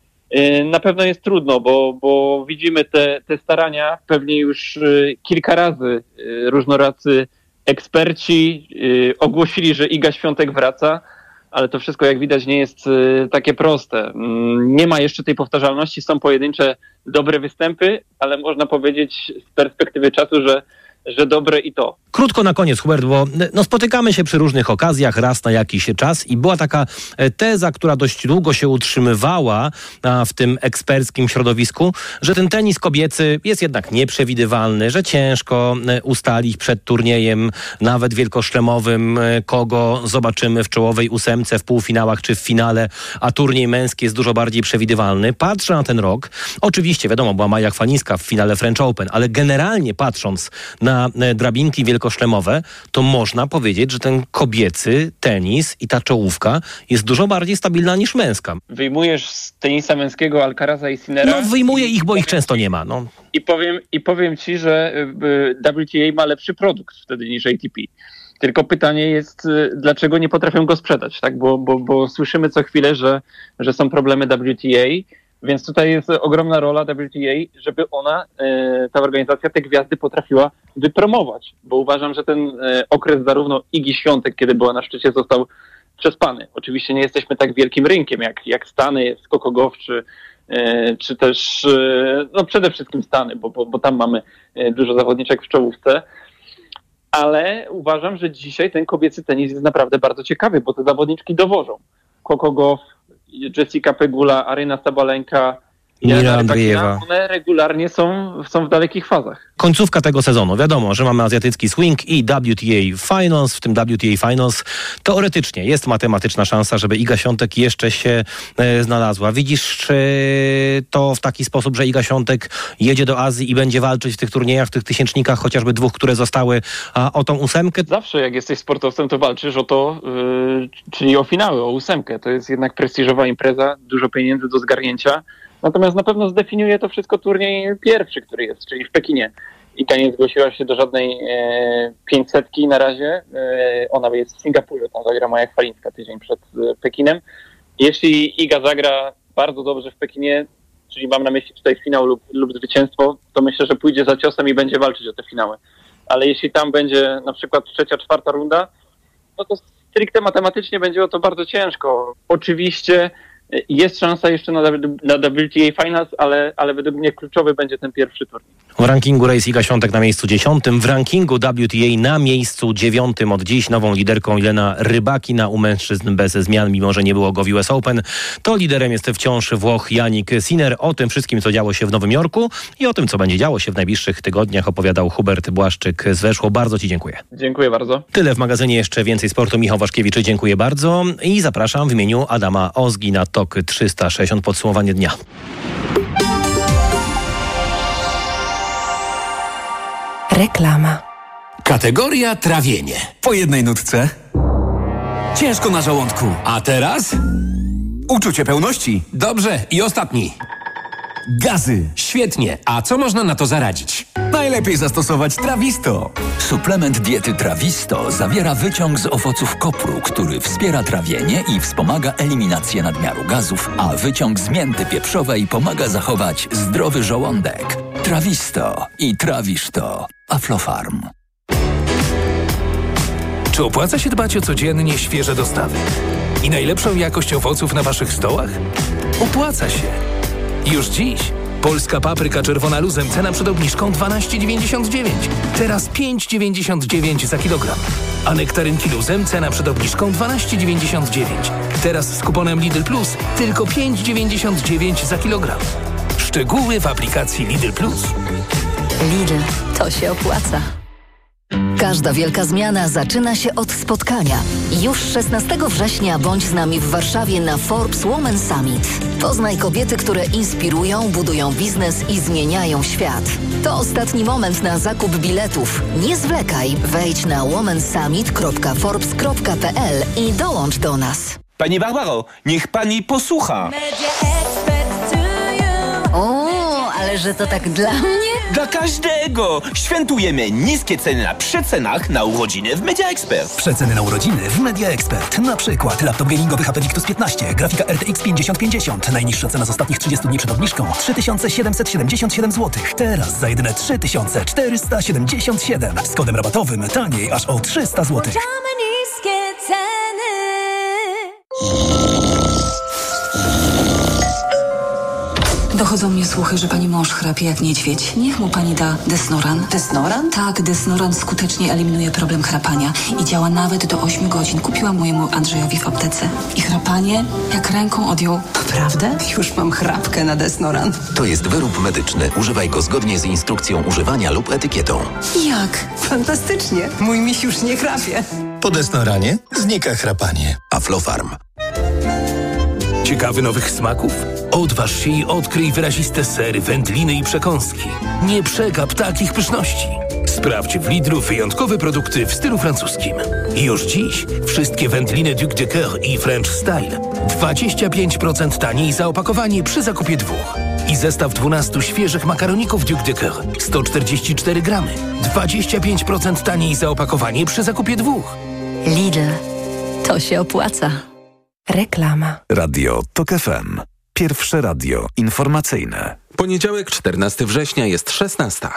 Na pewno jest trudno, bo, bo widzimy te, te starania pewnie już kilka razy. Różnoracy eksperci ogłosili, że Iga Świątek wraca, ale to wszystko, jak widać, nie jest takie proste. Nie ma jeszcze tej powtarzalności, są pojedyncze dobre występy, ale można powiedzieć z perspektywy czasu, że że dobre i to. Krótko na koniec, Hubert, bo no, spotykamy się przy różnych okazjach raz na jakiś czas i była taka teza, która dość długo się utrzymywała a, w tym eksperckim środowisku, że ten tenis kobiecy jest jednak nieprzewidywalny, że ciężko ustalić przed turniejem, nawet wielkoszlemowym, kogo zobaczymy w czołowej ósemce, w półfinałach czy w finale, a turniej męski jest dużo bardziej przewidywalny. Patrzę na ten rok, oczywiście wiadomo, była Maja Chwalińska w finale French Open, ale generalnie patrząc na na drabinki wielkoszlemowe, to można powiedzieć, że ten kobiecy tenis i ta czołówka jest dużo bardziej stabilna niż męska. Wyjmujesz z tenisa męskiego Alcaraza i Sinnera? No wyjmuję ich, bo ich często nie ma. No. I powiem, i powiem ci, że W T A ma lepszy produkt wtedy niż A T P. Tylko pytanie jest, dlaczego nie potrafią go sprzedać, tak? Bo, bo, bo słyszymy co chwilę, że, że są problemy W T A. Więc tutaj jest ogromna rola W T A, żeby ona, ta organizacja, te gwiazdy potrafiła wypromować. Bo uważam, że ten okres zarówno Igi Świątek, kiedy była na szczycie, został przespany. Oczywiście nie jesteśmy tak wielkim rynkiem jak, jak Stany, Skokogow, czy, czy też no przede wszystkim Stany, bo, bo, bo tam mamy dużo zawodniczek w czołówce. Ale uważam, że dzisiaj ten kobiecy tenis jest naprawdę bardzo ciekawy, bo te zawodniczki dowożą. Kokogow, Jessica Pegula, Aryna Sabalenka, Mira Andriejewa. One regularnie są, są w dalekich fazach. Końcówka tego sezonu. Wiadomo, że mamy azjatycki swing i W T A Finals. W tym W T A Finals teoretycznie jest matematyczna szansa, żeby Iga Świątek jeszcze się e, znalazła. Widzisz e, to w taki sposób, że Iga Świątek jedzie do Azji i będzie walczyć w tych turniejach, w tych tysięcznikach, chociażby dwóch, które zostały, a o tą ósemkę? Zawsze jak jesteś sportowcem, to walczysz o to, yy, czyli o finały, o ósemkę. To jest jednak prestiżowa impreza, dużo pieniędzy do zgarnięcia. Natomiast na pewno zdefiniuje to wszystko turniej pierwszy, który jest, czyli w Pekinie. Iga nie zgłosiła się do żadnej e, pięćsetki na razie. E, ona jest w Singapurze, tam zagra Maja Chwalińska tydzień przed e, Pekinem. Jeśli Iga zagra bardzo dobrze w Pekinie, czyli mam na myśli tutaj finał lub, lub zwycięstwo, to myślę, że pójdzie za ciosem i będzie walczyć o te finały. Ale jeśli tam będzie na przykład trzecia, czwarta runda, no to stricte matematycznie będzie o to bardzo ciężko. Oczywiście jest szansa jeszcze na, na W T A Finals, ale, ale według mnie kluczowy będzie ten pierwszy turniej. W rankingu Race Iga Świątek na miejscu dziesiątym, w rankingu W T A na miejscu dziewiątym od dziś, nową liderką Jelena Rybakina u mężczyzn bez zmian, mimo że nie było go w U S Open. To liderem jest wciąż Włoch Jannik Sinner. O tym wszystkim, co działo się w Nowym Jorku i o tym, co będzie działo się w najbliższych tygodniach, opowiadał Hubert Błaszczyk z Weszło. Bardzo ci dziękuję. Dziękuję bardzo. Tyle w magazynie, jeszcze więcej sportu. Michał Waszkiewicz, dziękuję bardzo i zapraszam w imieniu Adama Ozgi na Tok trzysta sześćdziesiąt podsumowanie dnia. Reklama. Kategoria trawienie. Po jednej nutce. Ciężko na żołądku. A teraz? Uczucie pełności. Dobrze. I ostatni. Gazy. Świetnie. A co można na to zaradzić? Najlepiej zastosować Trawisto. Suplement diety Trawisto zawiera wyciąg z owoców kopru, który wspiera trawienie i wspomaga eliminację nadmiaru gazów, a wyciąg z mięty pieprzowej pomaga zachować zdrowy żołądek. Trawisto i trawisz to. Aflofarm. Czy opłaca się dbać o codziennie świeże dostawy i najlepszą jakość owoców na waszych stołach? Opłaca się. Już dziś polska papryka czerwona luzem, cena przed obniżką dwanaście dziewięćdziesiąt dziewięć. Teraz pięć dziewięćdziesiąt dziewięć za kilogram. A nektarynki luzem, cena przed obniżką dwanaście dziewięćdziesiąt dziewięć. Teraz z kuponem Lidl Plus tylko pięć dziewięćdziesiąt dziewięć za kilogram. Szczegóły w aplikacji Lidl Plus. Lidl, to się opłaca. Każda wielka zmiana zaczyna się od spotkania. Już szesnastego września bądź z nami w Warszawie na Forbes Women Summit. Poznaj kobiety, które inspirują, budują biznes i zmieniają świat. To ostatni moment na zakup biletów. Nie zwlekaj, wejdź na womensummit kropka forbes kropka p l i dołącz do nas. Pani Barbaro, niech pani posłucha. O, ale że to tak dla mnie? Dla każdego! Świętujemy niskie ceny na przecenach na urodziny w Media Expert. Przeceny na urodziny w Media Expert. Na przykład laptop gamingowy H P Victus piętnaście, grafika R T X pięćdziesiąt pięćdziesiąt. Najniższa cena z ostatnich trzydziestu dni przed obniżką trzy tysiące siedemset siedemdziesiąt siedem złotych. Teraz za jedyne trzy tysiące czterysta siedemdziesiąt siedem. Z kodem rabatowym taniej aż o trzysta złotych. Niskie ceny. Dochodzą mnie słuchy, że pani mąż chrapie jak niedźwiedź. Niech mu pani da Desnoran. Desnoran? Tak, Desnoran skutecznie eliminuje problem chrapania i działa nawet do ośmiu godzin. Kupiłam mojemu Andrzejowi w aptece. I chrapanie jak ręką odjął. Naprawdę? Już mam chrapkę na Desnoran. To jest wyrób medyczny. Używaj go zgodnie z instrukcją używania lub etykietą. Jak? Fantastycznie. Mój miś już nie chrapie. Po Desnoranie znika chrapanie. Aflofarm. Ciekawy nowych smaków? Odważ się i odkryj wyraziste sery, wędliny i przekąski. Nie przegap takich pyszności. Sprawdź w Lidlu wyjątkowe produkty w stylu francuskim. I już dziś wszystkie wędliny Duc de Coeur i French Style dwadzieścia pięć procent taniej za opakowanie przy zakupie dwóch. I zestaw dwunastu świeżych makaroników Duc de Coeur sto czterdzieści cztery gramy. dwadzieścia pięć procent taniej za opakowanie przy zakupie dwóch. Lidl. To się opłaca. Reklama. Radio TOK F M. Pierwsze radio informacyjne. Poniedziałek, czternastego września, jest szesnasta.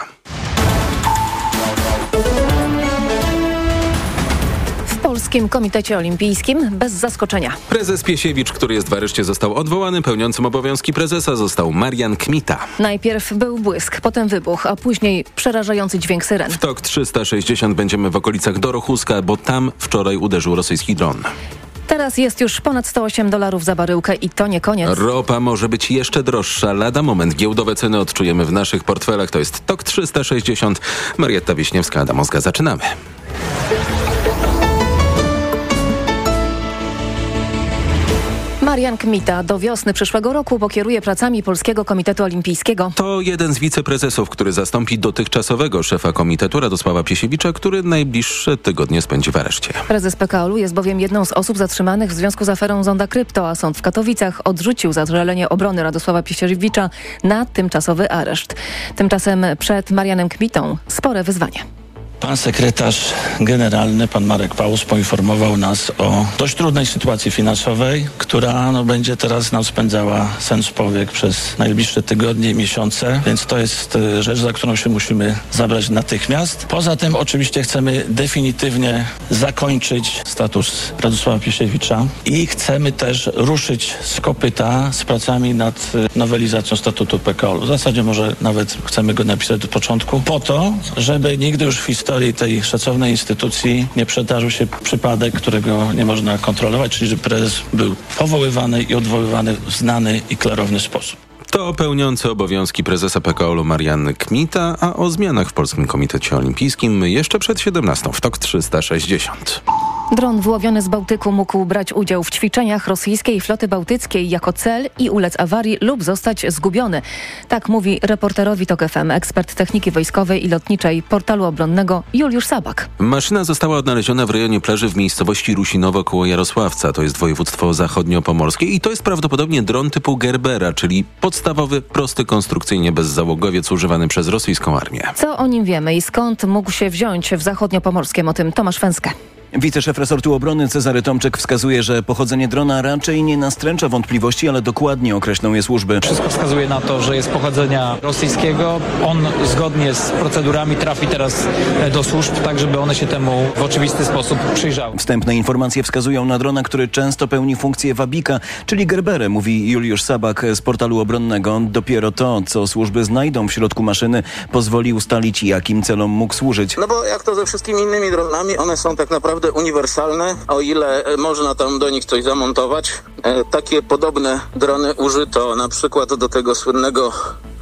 W Polskim Komitecie Olimpijskim bez zaskoczenia. Prezes Piesiewicz, który jest w areszcie, został odwołany. Pełniącym obowiązki prezesa został Marian Kmita. Najpierw był błysk, potem wybuch, a później przerażający dźwięk syren. W TOK trzysta sześćdziesiąt będziemy w okolicach Dorochuska, bo tam wczoraj uderzył rosyjski dron. Teraz jest już ponad sto osiem dolarów za baryłkę i to nie koniec. Ropa może być jeszcze droższa. Lada moment giełdowe ceny odczujemy w naszych portfelach. To jest TOK trzysta sześćdziesiąt. Marietta Wiśniewska, Adam Ozga. Zaczynamy. Marian Kmita do wiosny przyszłego roku pokieruje pracami Polskiego Komitetu Olimpijskiego. To jeden z wiceprezesów, który zastąpi dotychczasowego szefa komitetu Radosława Piesiewicza, który najbliższe tygodnie spędzi w areszcie. Prezes P K O L u jest bowiem jedną z osób zatrzymanych w związku z aferą Zonda Krypto, a sąd w Katowicach odrzucił zażalenie obrony Radosława Piesiewicza na tymczasowy areszt. Tymczasem przed Marianem Kmitą spore wyzwanie. Pan sekretarz generalny, pan Marek Paus, poinformował nas o dość trudnej sytuacji finansowej, która no, będzie teraz nam spędzała sen z powiek przez najbliższe tygodnie i miesiące, więc to jest y, rzecz, za którą się musimy zabrać natychmiast. Poza tym oczywiście chcemy definitywnie zakończyć status Radosława Piesiewicza i chcemy też ruszyć z kopyta z pracami nad y, nowelizacją statutu P K O L u. W zasadzie może nawet chcemy go napisać do początku, po to, żeby nigdy już w historii W historii tej szacownej instytucji nie przydarzył się przypadek, którego nie można kontrolować, czyli że prezes był powoływany i odwoływany w znany i klarowny sposób. To pełniący obowiązki prezesa P K O L u Marian Kmita, a o zmianach w Polskim Komitecie Olimpijskim jeszcze przed siedemnastą w TOK trzysta sześćdziesiąt. Dron wyłowiony z Bałtyku mógł brać udział w ćwiczeniach rosyjskiej floty bałtyckiej jako cel i ulec awarii lub zostać zgubiony. Tak mówi reporterowi TOK F M ekspert techniki wojskowej i lotniczej portalu obronnego Juliusz Sabak. Maszyna została odnaleziona w rejonie plaży w miejscowości Rusinowo koło Jarosławca. To jest województwo zachodniopomorskie i to jest prawdopodobnie dron typu Gerbera, czyli podstawowy, prosty konstrukcyjnie bezzałogowiec używany przez rosyjską armię. Co o nim wiemy i skąd mógł się wziąć w zachodniopomorskiem? O tym Tomasz Fęskę. Wiceszef resortu obrony Cezary Tomczyk wskazuje, że pochodzenie drona raczej nie nastręcza wątpliwości, ale dokładnie określą je służby. Wszystko wskazuje na to, że jest pochodzenia rosyjskiego. On zgodnie z procedurami trafi teraz do służb, tak żeby one się temu w oczywisty sposób przyjrzały. Wstępne informacje wskazują na drona, który często pełni funkcję wabika, czyli Gerberę, mówi Juliusz Sabak z portalu obronnego. Dopiero to, co służby znajdą w środku maszyny, pozwoli ustalić, jakim celom mógł służyć. No bo jak to ze wszystkimi innymi dronami, one są tak naprawdę uniwersalne, o ile można tam do nich coś zamontować. E, takie podobne drony użyto na przykład do tego słynnego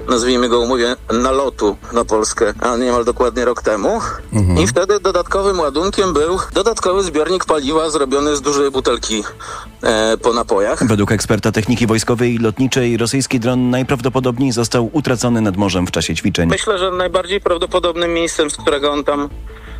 nazwijmy go, mówię, nalotu na Polskę, a niemal dokładnie rok temu. Mhm. I wtedy dodatkowym ładunkiem był dodatkowy zbiornik paliwa zrobiony z dużej butelki e, po napojach. Według eksperta techniki wojskowej i lotniczej rosyjski dron najprawdopodobniej został utracony nad morzem w czasie ćwiczeń. Myślę, że najbardziej prawdopodobnym miejscem, z którego on tam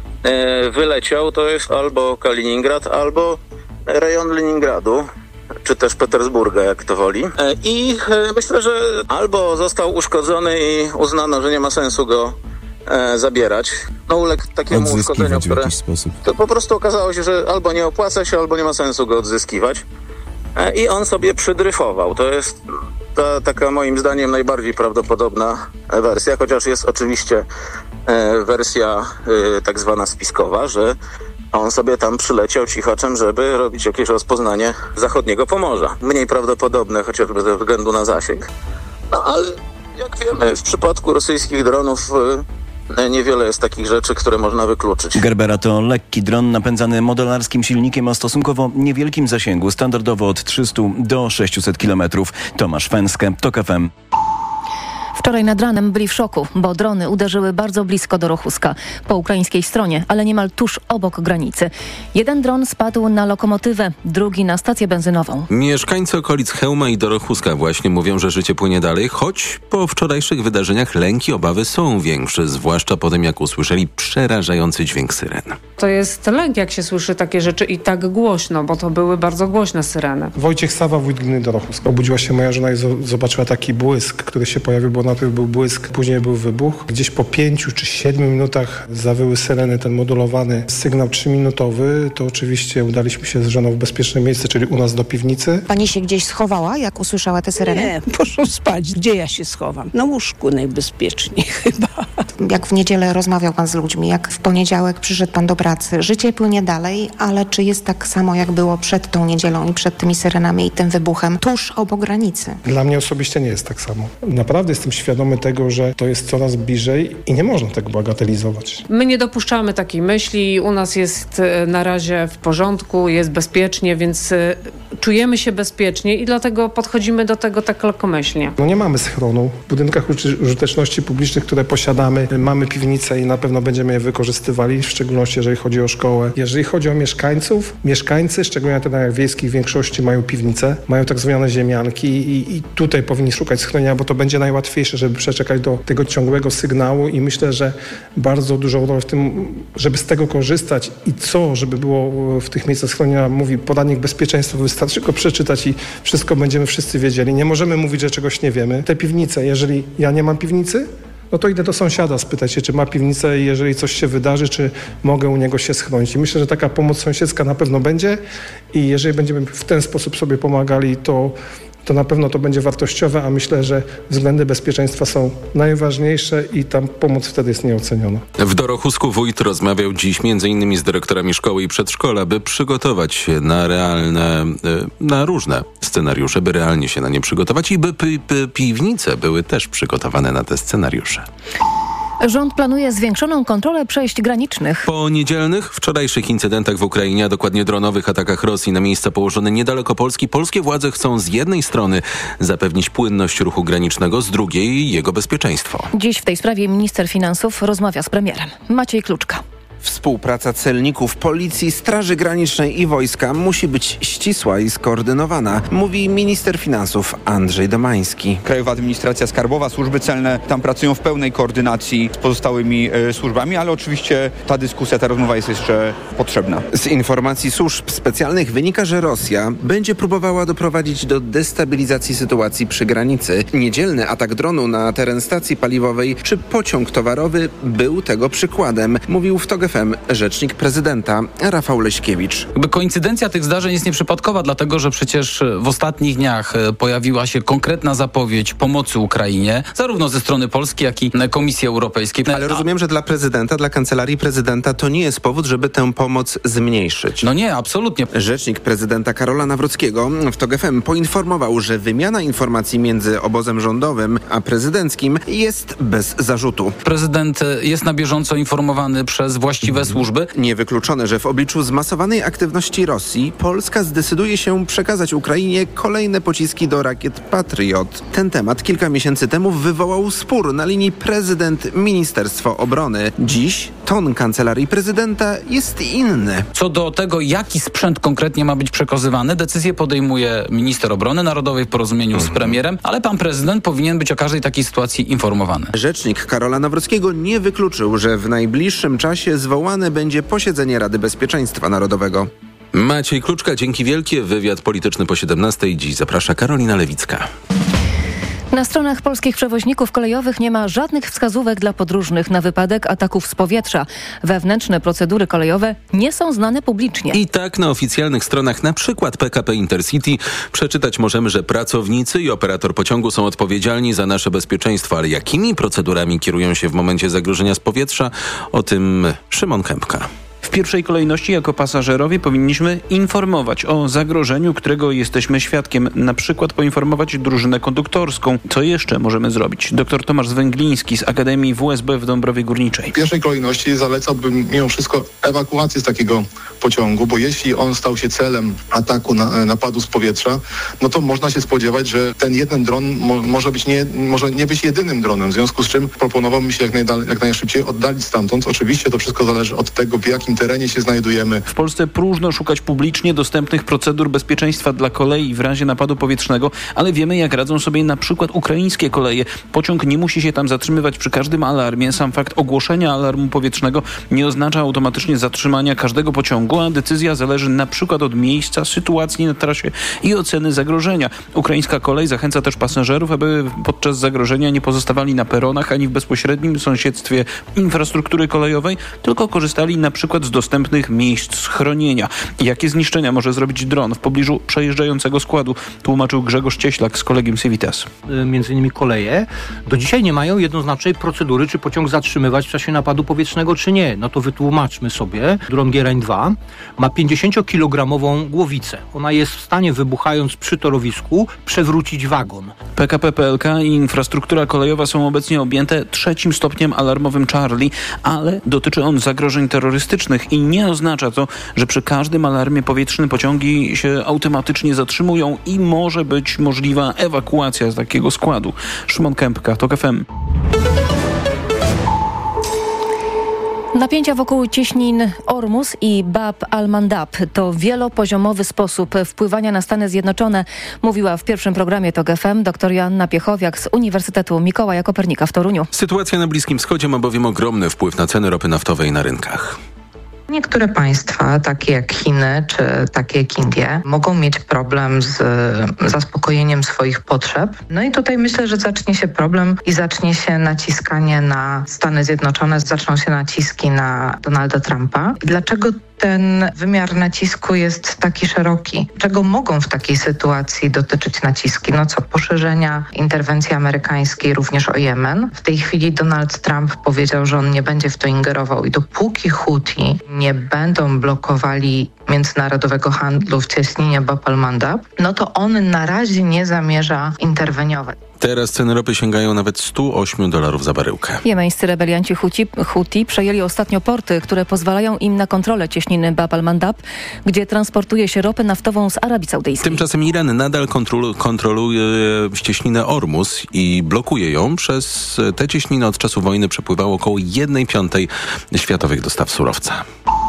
e, wyleciał, to jest albo Kaliningrad, albo rejon Leningradu, czy też Petersburga, jak to woli. I myślę, że albo został uszkodzony i uznano, że nie ma sensu go e, zabierać. No uległ takiemu uszkodzeniu, które to po prostu okazało się, że albo nie opłaca się, albo nie ma sensu go odzyskiwać. E, I on sobie przydryfował. To jest ta taka moim zdaniem najbardziej prawdopodobna wersja, chociaż jest oczywiście e, wersja e, tak zwana spiskowa, że a on sobie tam przyleciał cichaczem, żeby robić jakieś rozpoznanie zachodniego Pomorza. Mniej prawdopodobne, chociażby ze względu na zasięg. No ale jak wiemy, w przypadku rosyjskich dronów niewiele jest takich rzeczy, które można wykluczyć. Gerbera to lekki dron napędzany modelarskim silnikiem o stosunkowo niewielkim zasięgu, standardowo od trzysta do sześciuset kilometrów. Tomasz Fęskę, TOK F M. Wczoraj nad ranem byli w szoku, bo drony uderzyły bardzo blisko do Rochuska, po ukraińskiej stronie, ale niemal tuż obok granicy. Jeden dron spadł na lokomotywę, drugi na stację benzynową. Mieszkańcy okolic Chełma i Dorochuska właśnie mówią, że życie płynie dalej, choć po wczorajszych wydarzeniach lęki, obawy są większe, zwłaszcza po tym, jak usłyszeli przerażający dźwięk syren. To jest lęk, jak się słyszy takie rzeczy i tak głośno, bo to były bardzo głośne syreny. Wojciech Sawa, wójt gminy Dorochuska. Obudziła się moja żona i zobaczyła taki błysk, który się pojawił, bo najpierw był błysk, później był wybuch. Gdzieś po pięciu czy siedmiu minutach zawyły syreny, ten modulowany sygnał trzyminutowy. To oczywiście udaliśmy się z żoną w bezpieczne miejsce, czyli u nas do piwnicy. Pani się gdzieś schowała, jak usłyszała te syreny? Nie, poszłam spać. Gdzie ja się schowam? Na łóżku najbezpieczniej chyba. Jak w niedzielę rozmawiał pan z ludźmi, jak w poniedziałek przyszedł pan do pracy. Życie płynie dalej, ale czy jest tak samo, jak było przed tą niedzielą i przed tymi syrenami i tym wybuchem tuż obok granicy? Dla mnie osobiście nie jest tak samo. Naprawdę jestem świadomy tego, że to jest coraz bliżej i nie można tego bagatelizować. My nie dopuszczamy takiej myśli. U nas jest na razie w porządku, jest bezpiecznie, więc czujemy się bezpiecznie i dlatego podchodzimy do tego tak lekkomyślnie. No nie mamy schronu. W budynkach użyteczności publicznych, które posiadamy, mamy piwnice i na pewno będziemy je wykorzystywali, w szczególności jeżeli chodzi o szkołę. Jeżeli chodzi o mieszkańców, mieszkańcy, szczególnie na terenach wiejskich, w większości mają piwnice, mają tak zwane ziemianki i, i tutaj powinni szukać schronienia, bo to będzie najłatwiejsze, żeby przeczekać do tego ciągłego sygnału i myślę, że bardzo dużą rolę w tym, żeby z tego korzystać i co, żeby było w tych miejscach schronienia, mówi poradnik bezpieczeństwa, wystarczy go przeczytać i wszystko będziemy wszyscy wiedzieli. Nie możemy mówić, że czegoś nie wiemy. Te piwnice, jeżeli ja nie mam piwnicy, no to idę do sąsiada, spytać się, czy ma piwnicę i jeżeli coś się wydarzy, czy mogę u niego się schronić. I myślę, że taka pomoc sąsiedzka na pewno będzie i jeżeli będziemy w ten sposób sobie pomagali, to to na pewno to będzie wartościowe, a myślę, że względy bezpieczeństwa są najważniejsze i tam pomoc wtedy jest nieoceniona. W Dorochusku wójt rozmawiał dziś między innymi z dyrektorami szkoły i przedszkola, by przygotować się na realne, na różne scenariusze, by realnie się na nie przygotować i by pi- pi- piwnice były też przygotowane na te scenariusze. Rząd planuje zwiększoną kontrolę przejść granicznych. Po niedzielnych, wczorajszych incydentach w Ukrainie, a dokładnie dronowych atakach Rosji na miejsca położone niedaleko Polski, polskie władze chcą z jednej strony zapewnić płynność ruchu granicznego, z drugiej jego bezpieczeństwo. Dziś w tej sprawie minister finansów rozmawia z premierem. Maciej Kluczka. Współpraca celników, policji, Straży Granicznej i wojska musi być ścisła i skoordynowana, mówi minister finansów Andrzej Domański. Krajowa Administracja Skarbowa, służby celne tam pracują w pełnej koordynacji z pozostałymi e, służbami, ale oczywiście ta dyskusja, ta rozmowa jest jeszcze potrzebna. Z informacji służb specjalnych wynika, że Rosja będzie próbowała doprowadzić do destabilizacji sytuacji przy granicy. Niedzielny atak dronu na teren stacji paliwowej czy pociąg towarowy był tego przykładem, mówił w TOK F M rzecznik prezydenta Rafał Leśkiewicz. Koincydencja tych zdarzeń jest nieprzypadkowa, dlatego że przecież w ostatnich dniach pojawiła się konkretna zapowiedź pomocy Ukrainie, zarówno ze strony Polski, jak i Komisji Europejskiej. Ale rozumiem, że dla prezydenta, dla kancelarii prezydenta to nie jest powód, żeby tę pomoc zmniejszyć. No nie, absolutnie. Rzecznik prezydenta Karola Nawrockiego w TOK F M poinformował, że wymiana informacji między obozem rządowym a prezydenckim jest bez zarzutu. Prezydent jest na bieżąco informowany przez właścicieli właściwe służby. Niewykluczone, że w obliczu zmasowanej aktywności Rosji Polska zdecyduje się przekazać Ukrainie kolejne pociski do rakiet Patriot. Ten temat kilka miesięcy temu wywołał spór na linii prezydent-ministerstwo obrony. Dziś ton kancelarii prezydenta jest inny. Co do tego, jaki sprzęt konkretnie ma być przekazywany, decyzję podejmuje minister obrony narodowej w porozumieniu mhm. z premierem, ale pan prezydent powinien być o każdej takiej sytuacji informowany. Rzecznik Karola Nawrockiego nie wykluczył, że w najbliższym czasie zwołane będzie posiedzenie Rady Bezpieczeństwa Narodowego. Maciej Kluczka, dzięki wielkie. Wywiad polityczny po siedemnastej. Dziś zaprasza Karolina Lewicka. Na stronach polskich przewoźników kolejowych nie ma żadnych wskazówek dla podróżnych na wypadek ataków z powietrza. Wewnętrzne procedury kolejowe nie są znane publicznie. I tak na oficjalnych stronach na przykład P K P Intercity przeczytać możemy, że pracownicy i operator pociągu są odpowiedzialni za nasze bezpieczeństwo, ale jakimi procedurami kierują się w momencie zagrożenia z powietrza? O tym Szymon Kępka. W pierwszej kolejności jako pasażerowie powinniśmy informować o zagrożeniu, którego jesteśmy świadkiem. Na przykład poinformować drużynę konduktorską. Co jeszcze możemy zrobić? Doktor Tomasz Zwęgliński z Akademii W S B w Dąbrowie Górniczej. W pierwszej kolejności zalecałbym mimo wszystko ewakuację z takiego pociągu, bo jeśli on stał się celem ataku, na, napadu z powietrza, no to można się spodziewać, że ten jeden dron mo, może być nie, może nie być jedynym dronem, w związku z czym proponowałbym się jak, najdalej, jak najszybciej oddalić stamtąd. Oczywiście to wszystko zależy od tego, w jakim terenie się znajdujemy. W Polsce próżno szukać publicznie dostępnych procedur bezpieczeństwa dla kolei w razie napadu powietrznego, ale wiemy, jak radzą sobie na przykład ukraińskie koleje. Pociąg nie musi się tam zatrzymywać przy każdym alarmie. Sam fakt ogłoszenia alarmu powietrznego nie oznacza automatycznie zatrzymania każdego pociągu, a decyzja zależy na przykład od miejsca, sytuacji na trasie i oceny zagrożenia. Ukraińska kolej zachęca też pasażerów, aby podczas zagrożenia nie pozostawali na peronach ani w bezpośrednim sąsiedztwie infrastruktury kolejowej, tylko korzystali na przykład z dostępnych miejsc schronienia. Jakie zniszczenia może zrobić dron w pobliżu przejeżdżającego składu, tłumaczył Grzegorz Cieślak z Collegium Civitas. Między innymi koleje do dzisiaj nie mają jednoznacznej procedury, czy pociąg zatrzymywać w czasie napadu powietrznego, czy nie. No to wytłumaczmy sobie. Dron Gierań dwa ma pięćdziesięciokilogramową głowicę. Ona jest w stanie, wybuchając przy torowisku, przewrócić wagon. P K P P L K i infrastruktura kolejowa są obecnie objęte trzecim stopniem alarmowym Charlie, ale dotyczy on zagrożeń terrorystycznych i nie oznacza to, że przy każdym alarmie powietrznym pociągi się automatycznie zatrzymują i może być możliwa ewakuacja z takiego składu. Szymon Kępka, TOK F M. Napięcia wokół cieśnin Ormus i Bab al-Mandab to wielopoziomowy sposób wpływania na Stany Zjednoczone, mówiła w pierwszym programie TOK F M dr Joanna Piechowiak z Uniwersytetu Mikołaja Kopernika w Toruniu. Sytuacja na Bliskim Wschodzie ma bowiem ogromny wpływ na ceny ropy naftowej na rynkach. Niektóre państwa, takie jak Chiny czy takie jak Indie, mogą mieć problem z zaspokojeniem swoich potrzeb. No i tutaj myślę, że zacznie się problem i zacznie się naciskanie na Stany Zjednoczone, zaczną się naciski na Donalda Trumpa. I dlaczego ten wymiar nacisku jest taki szeroki? Czego mogą w takiej sytuacji dotyczyć naciski? No co, poszerzenia interwencji amerykańskiej również o Jemen. W tej chwili Donald Trump powiedział, że on nie będzie w to ingerował i dopóki Huti nie będą blokowali międzynarodowego handlu w cieśninie Bab al-Mandab, no to on na razie nie zamierza interweniować. Teraz ceny ropy sięgają nawet stu ośmiu dolarów za baryłkę. Jemeńscy rebelianci Huti, Huti przejęli ostatnio porty, które pozwalają im na kontrolę cieśniny Bab al-Mandab, gdzie transportuje się ropę naftową z Arabii Saudyjskiej. Tymczasem Iran nadal kontrolu, kontroluje cieśninę Ormus i blokuje ją. Przez tę cieśninę od czasu wojny przepływało około jednej piątej światowych dostaw surowca.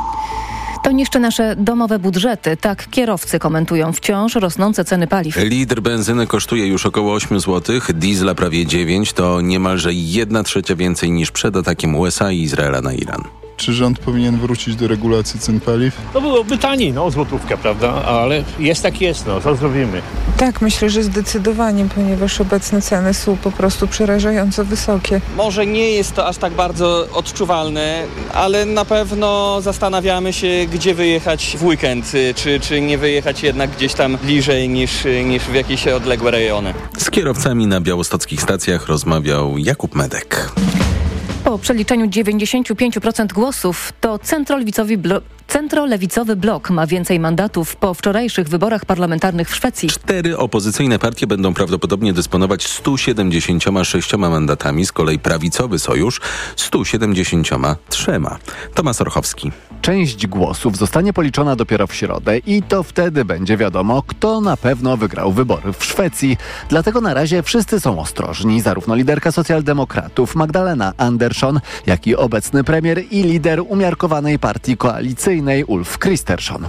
To niszczy nasze domowe budżety. Tak kierowcy komentują wciąż rosnące ceny paliw. Litr benzyny kosztuje już około osiem złotych, diesla prawie dziewięć. To niemalże jedna trzecia więcej niż przed atakiem U S A i Izraela na Iran. Czy rząd powinien wrócić do regulacji cen paliw? To byłoby taniej, no złotówka, prawda? Ale jest tak jest, no co zrobimy? Tak, myślę, że zdecydowanie, ponieważ obecne ceny są po prostu przerażająco wysokie. Może nie jest to aż tak bardzo odczuwalne, ale na pewno zastanawiamy się, gdzie wyjechać w weekend, czy, czy nie wyjechać jednak gdzieś tam bliżej niż, niż w jakieś odległe rejony. Z kierowcami na białostockich stacjach rozmawiał Jakub Medek. Po przeliczeniu dziewięćdziesiąt pięć procent głosów to centrolewicowy blok Centrolewicowy blok ma więcej mandatów po wczorajszych wyborach parlamentarnych w Szwecji. Cztery opozycyjne partie będą prawdopodobnie dysponować sto siedemdziesięcioma sześcioma mandatami, z kolei prawicowy sojusz sto siedemdziesięcioma trzema. Tomasz Orchowski. Część głosów zostanie policzona dopiero w środę i to wtedy będzie wiadomo, kto na pewno wygrał wybory w Szwecji. Dlatego na razie wszyscy są ostrożni. Zarówno liderka socjaldemokratów Magdalena Andersson, jak i obecny premier i lider umiarkowanej partii koalicyjnej Ulf Kristersson.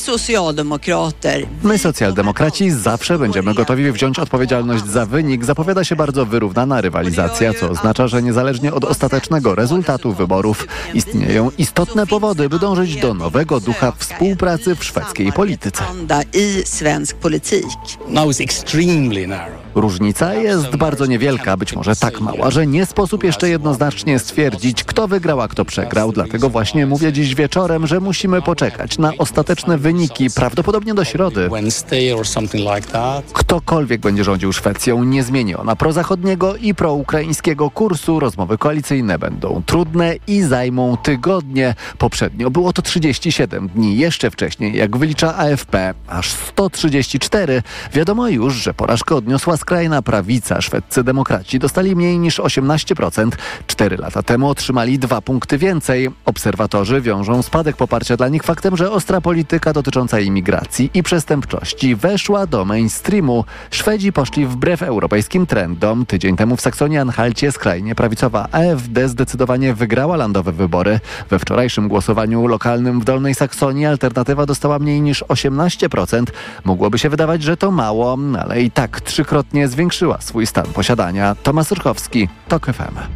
My, socjaldemokraci, zawsze będziemy gotowi wziąć odpowiedzialność za wynik. Zapowiada się bardzo wyrównana rywalizacja, co oznacza, że niezależnie od ostatecznego rezultatu wyborów istnieją istotne powody, by dążyć do nowego ducha współpracy w szwedzkiej polityce. Różnica jest bardzo niewielka, być może tak mała, że nie sposób jeszcze jednoznacznie stwierdzić, kto wygrał, a kto przegrał. Dlatego właśnie mówię dziś wieczorem, że musimy poczekać na ostateczne wyniki, prawdopodobnie do środy. Ktokolwiek będzie rządził Szwecją, nie zmieni ona prozachodniego i proukraińskiego kursu. Rozmowy koalicyjne będą trudne i zajmą tygodnie. Poprzednio było to trzydzieści siedem dni. Jeszcze wcześniej, jak wylicza A F P, aż sto trzydzieści cztery. Wiadomo już, że porażkę odniosła skrajna prawica. Szwedzcy demokraci dostali mniej niż osiemnaście procent. Cztery lata temu otrzymali dwa punkty więcej. Obserwatorzy wiążą spadek poparcia dla nich faktem, że ostra polityka dotycząca imigracji i przestępczości weszła do mainstreamu. Szwedzi poszli wbrew europejskim trendom. Tydzień temu w Saksonii-Anhalcie skrajnie prawicowa A F D zdecydowanie wygrała landowe wybory. We wczorajszym głosowaniu lokalnym w Dolnej Saksonii alternatywa dostała mniej niż osiemnaście procent. Mogłoby się wydawać, że to mało, ale i tak trzykrotnie zwiększyła swój stan posiadania. Tomasz Urchowski, TOK F M.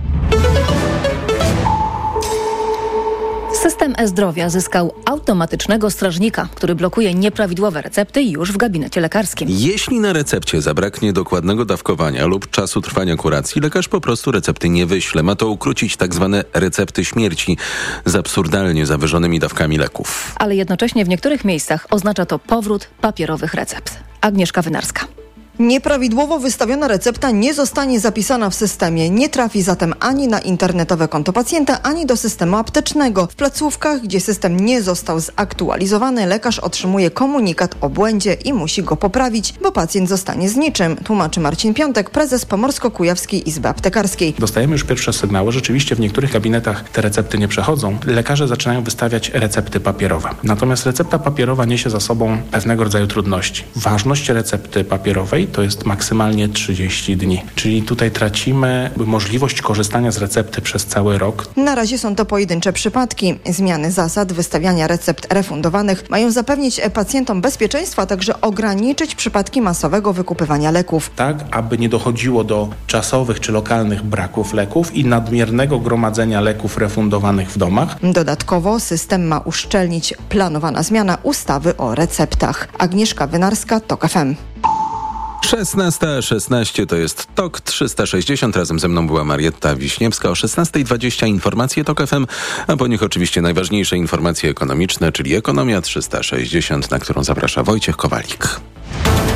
System e-zdrowia zyskał automatycznego strażnika, który blokuje nieprawidłowe recepty już w gabinecie lekarskim. Jeśli na recepcie zabraknie dokładnego dawkowania lub czasu trwania kuracji, lekarz po prostu recepty nie wyśle. Ma to ukrócić tak zwane recepty śmierci z absurdalnie zawyżonymi dawkami leków. Ale jednocześnie w niektórych miejscach oznacza to powrót papierowych recept. Agnieszka Wynarska. Nieprawidłowo wystawiona recepta nie zostanie zapisana w systemie. Nie trafi zatem ani na internetowe konto pacjenta, ani do systemu aptecznego. W placówkach, gdzie system nie został zaktualizowany, lekarz otrzymuje komunikat o błędzie i musi go poprawić, bo pacjent zostanie z niczym, tłumaczy Marcin Piątek, prezes Pomorsko-Kujawskiej Izby Aptekarskiej. Dostajemy już pierwsze sygnały. Rzeczywiście w niektórych gabinetach te recepty nie przechodzą. Lekarze zaczynają wystawiać recepty papierowe. Natomiast recepta papierowa niesie za sobą pewnego rodzaju trudności. Ważność recepty papierowej to jest maksymalnie trzydzieści dni. Czyli tutaj tracimy możliwość korzystania z recepty przez cały rok. Na razie są to pojedyncze przypadki. Zmiany zasad wystawiania recept refundowanych mają zapewnić pacjentom bezpieczeństwo, a także ograniczyć przypadki masowego wykupywania leków. Tak, aby nie dochodziło do czasowych czy lokalnych braków leków i nadmiernego gromadzenia leków refundowanych w domach. Dodatkowo system ma uszczelnić planowana zmiana ustawy o receptach. Agnieszka Wynarska, TOK F M. szesnasta szesnaście to jest TOK trzysta sześćdziesiąt. Razem ze mną była Marietta Wiśniewska. O szesnasta dwadzieścia informacje TOK F M, a po nich oczywiście najważniejsze informacje ekonomiczne, czyli Ekonomia trzysta sześćdziesiąt, na którą zaprasza Wojciech Kowalik.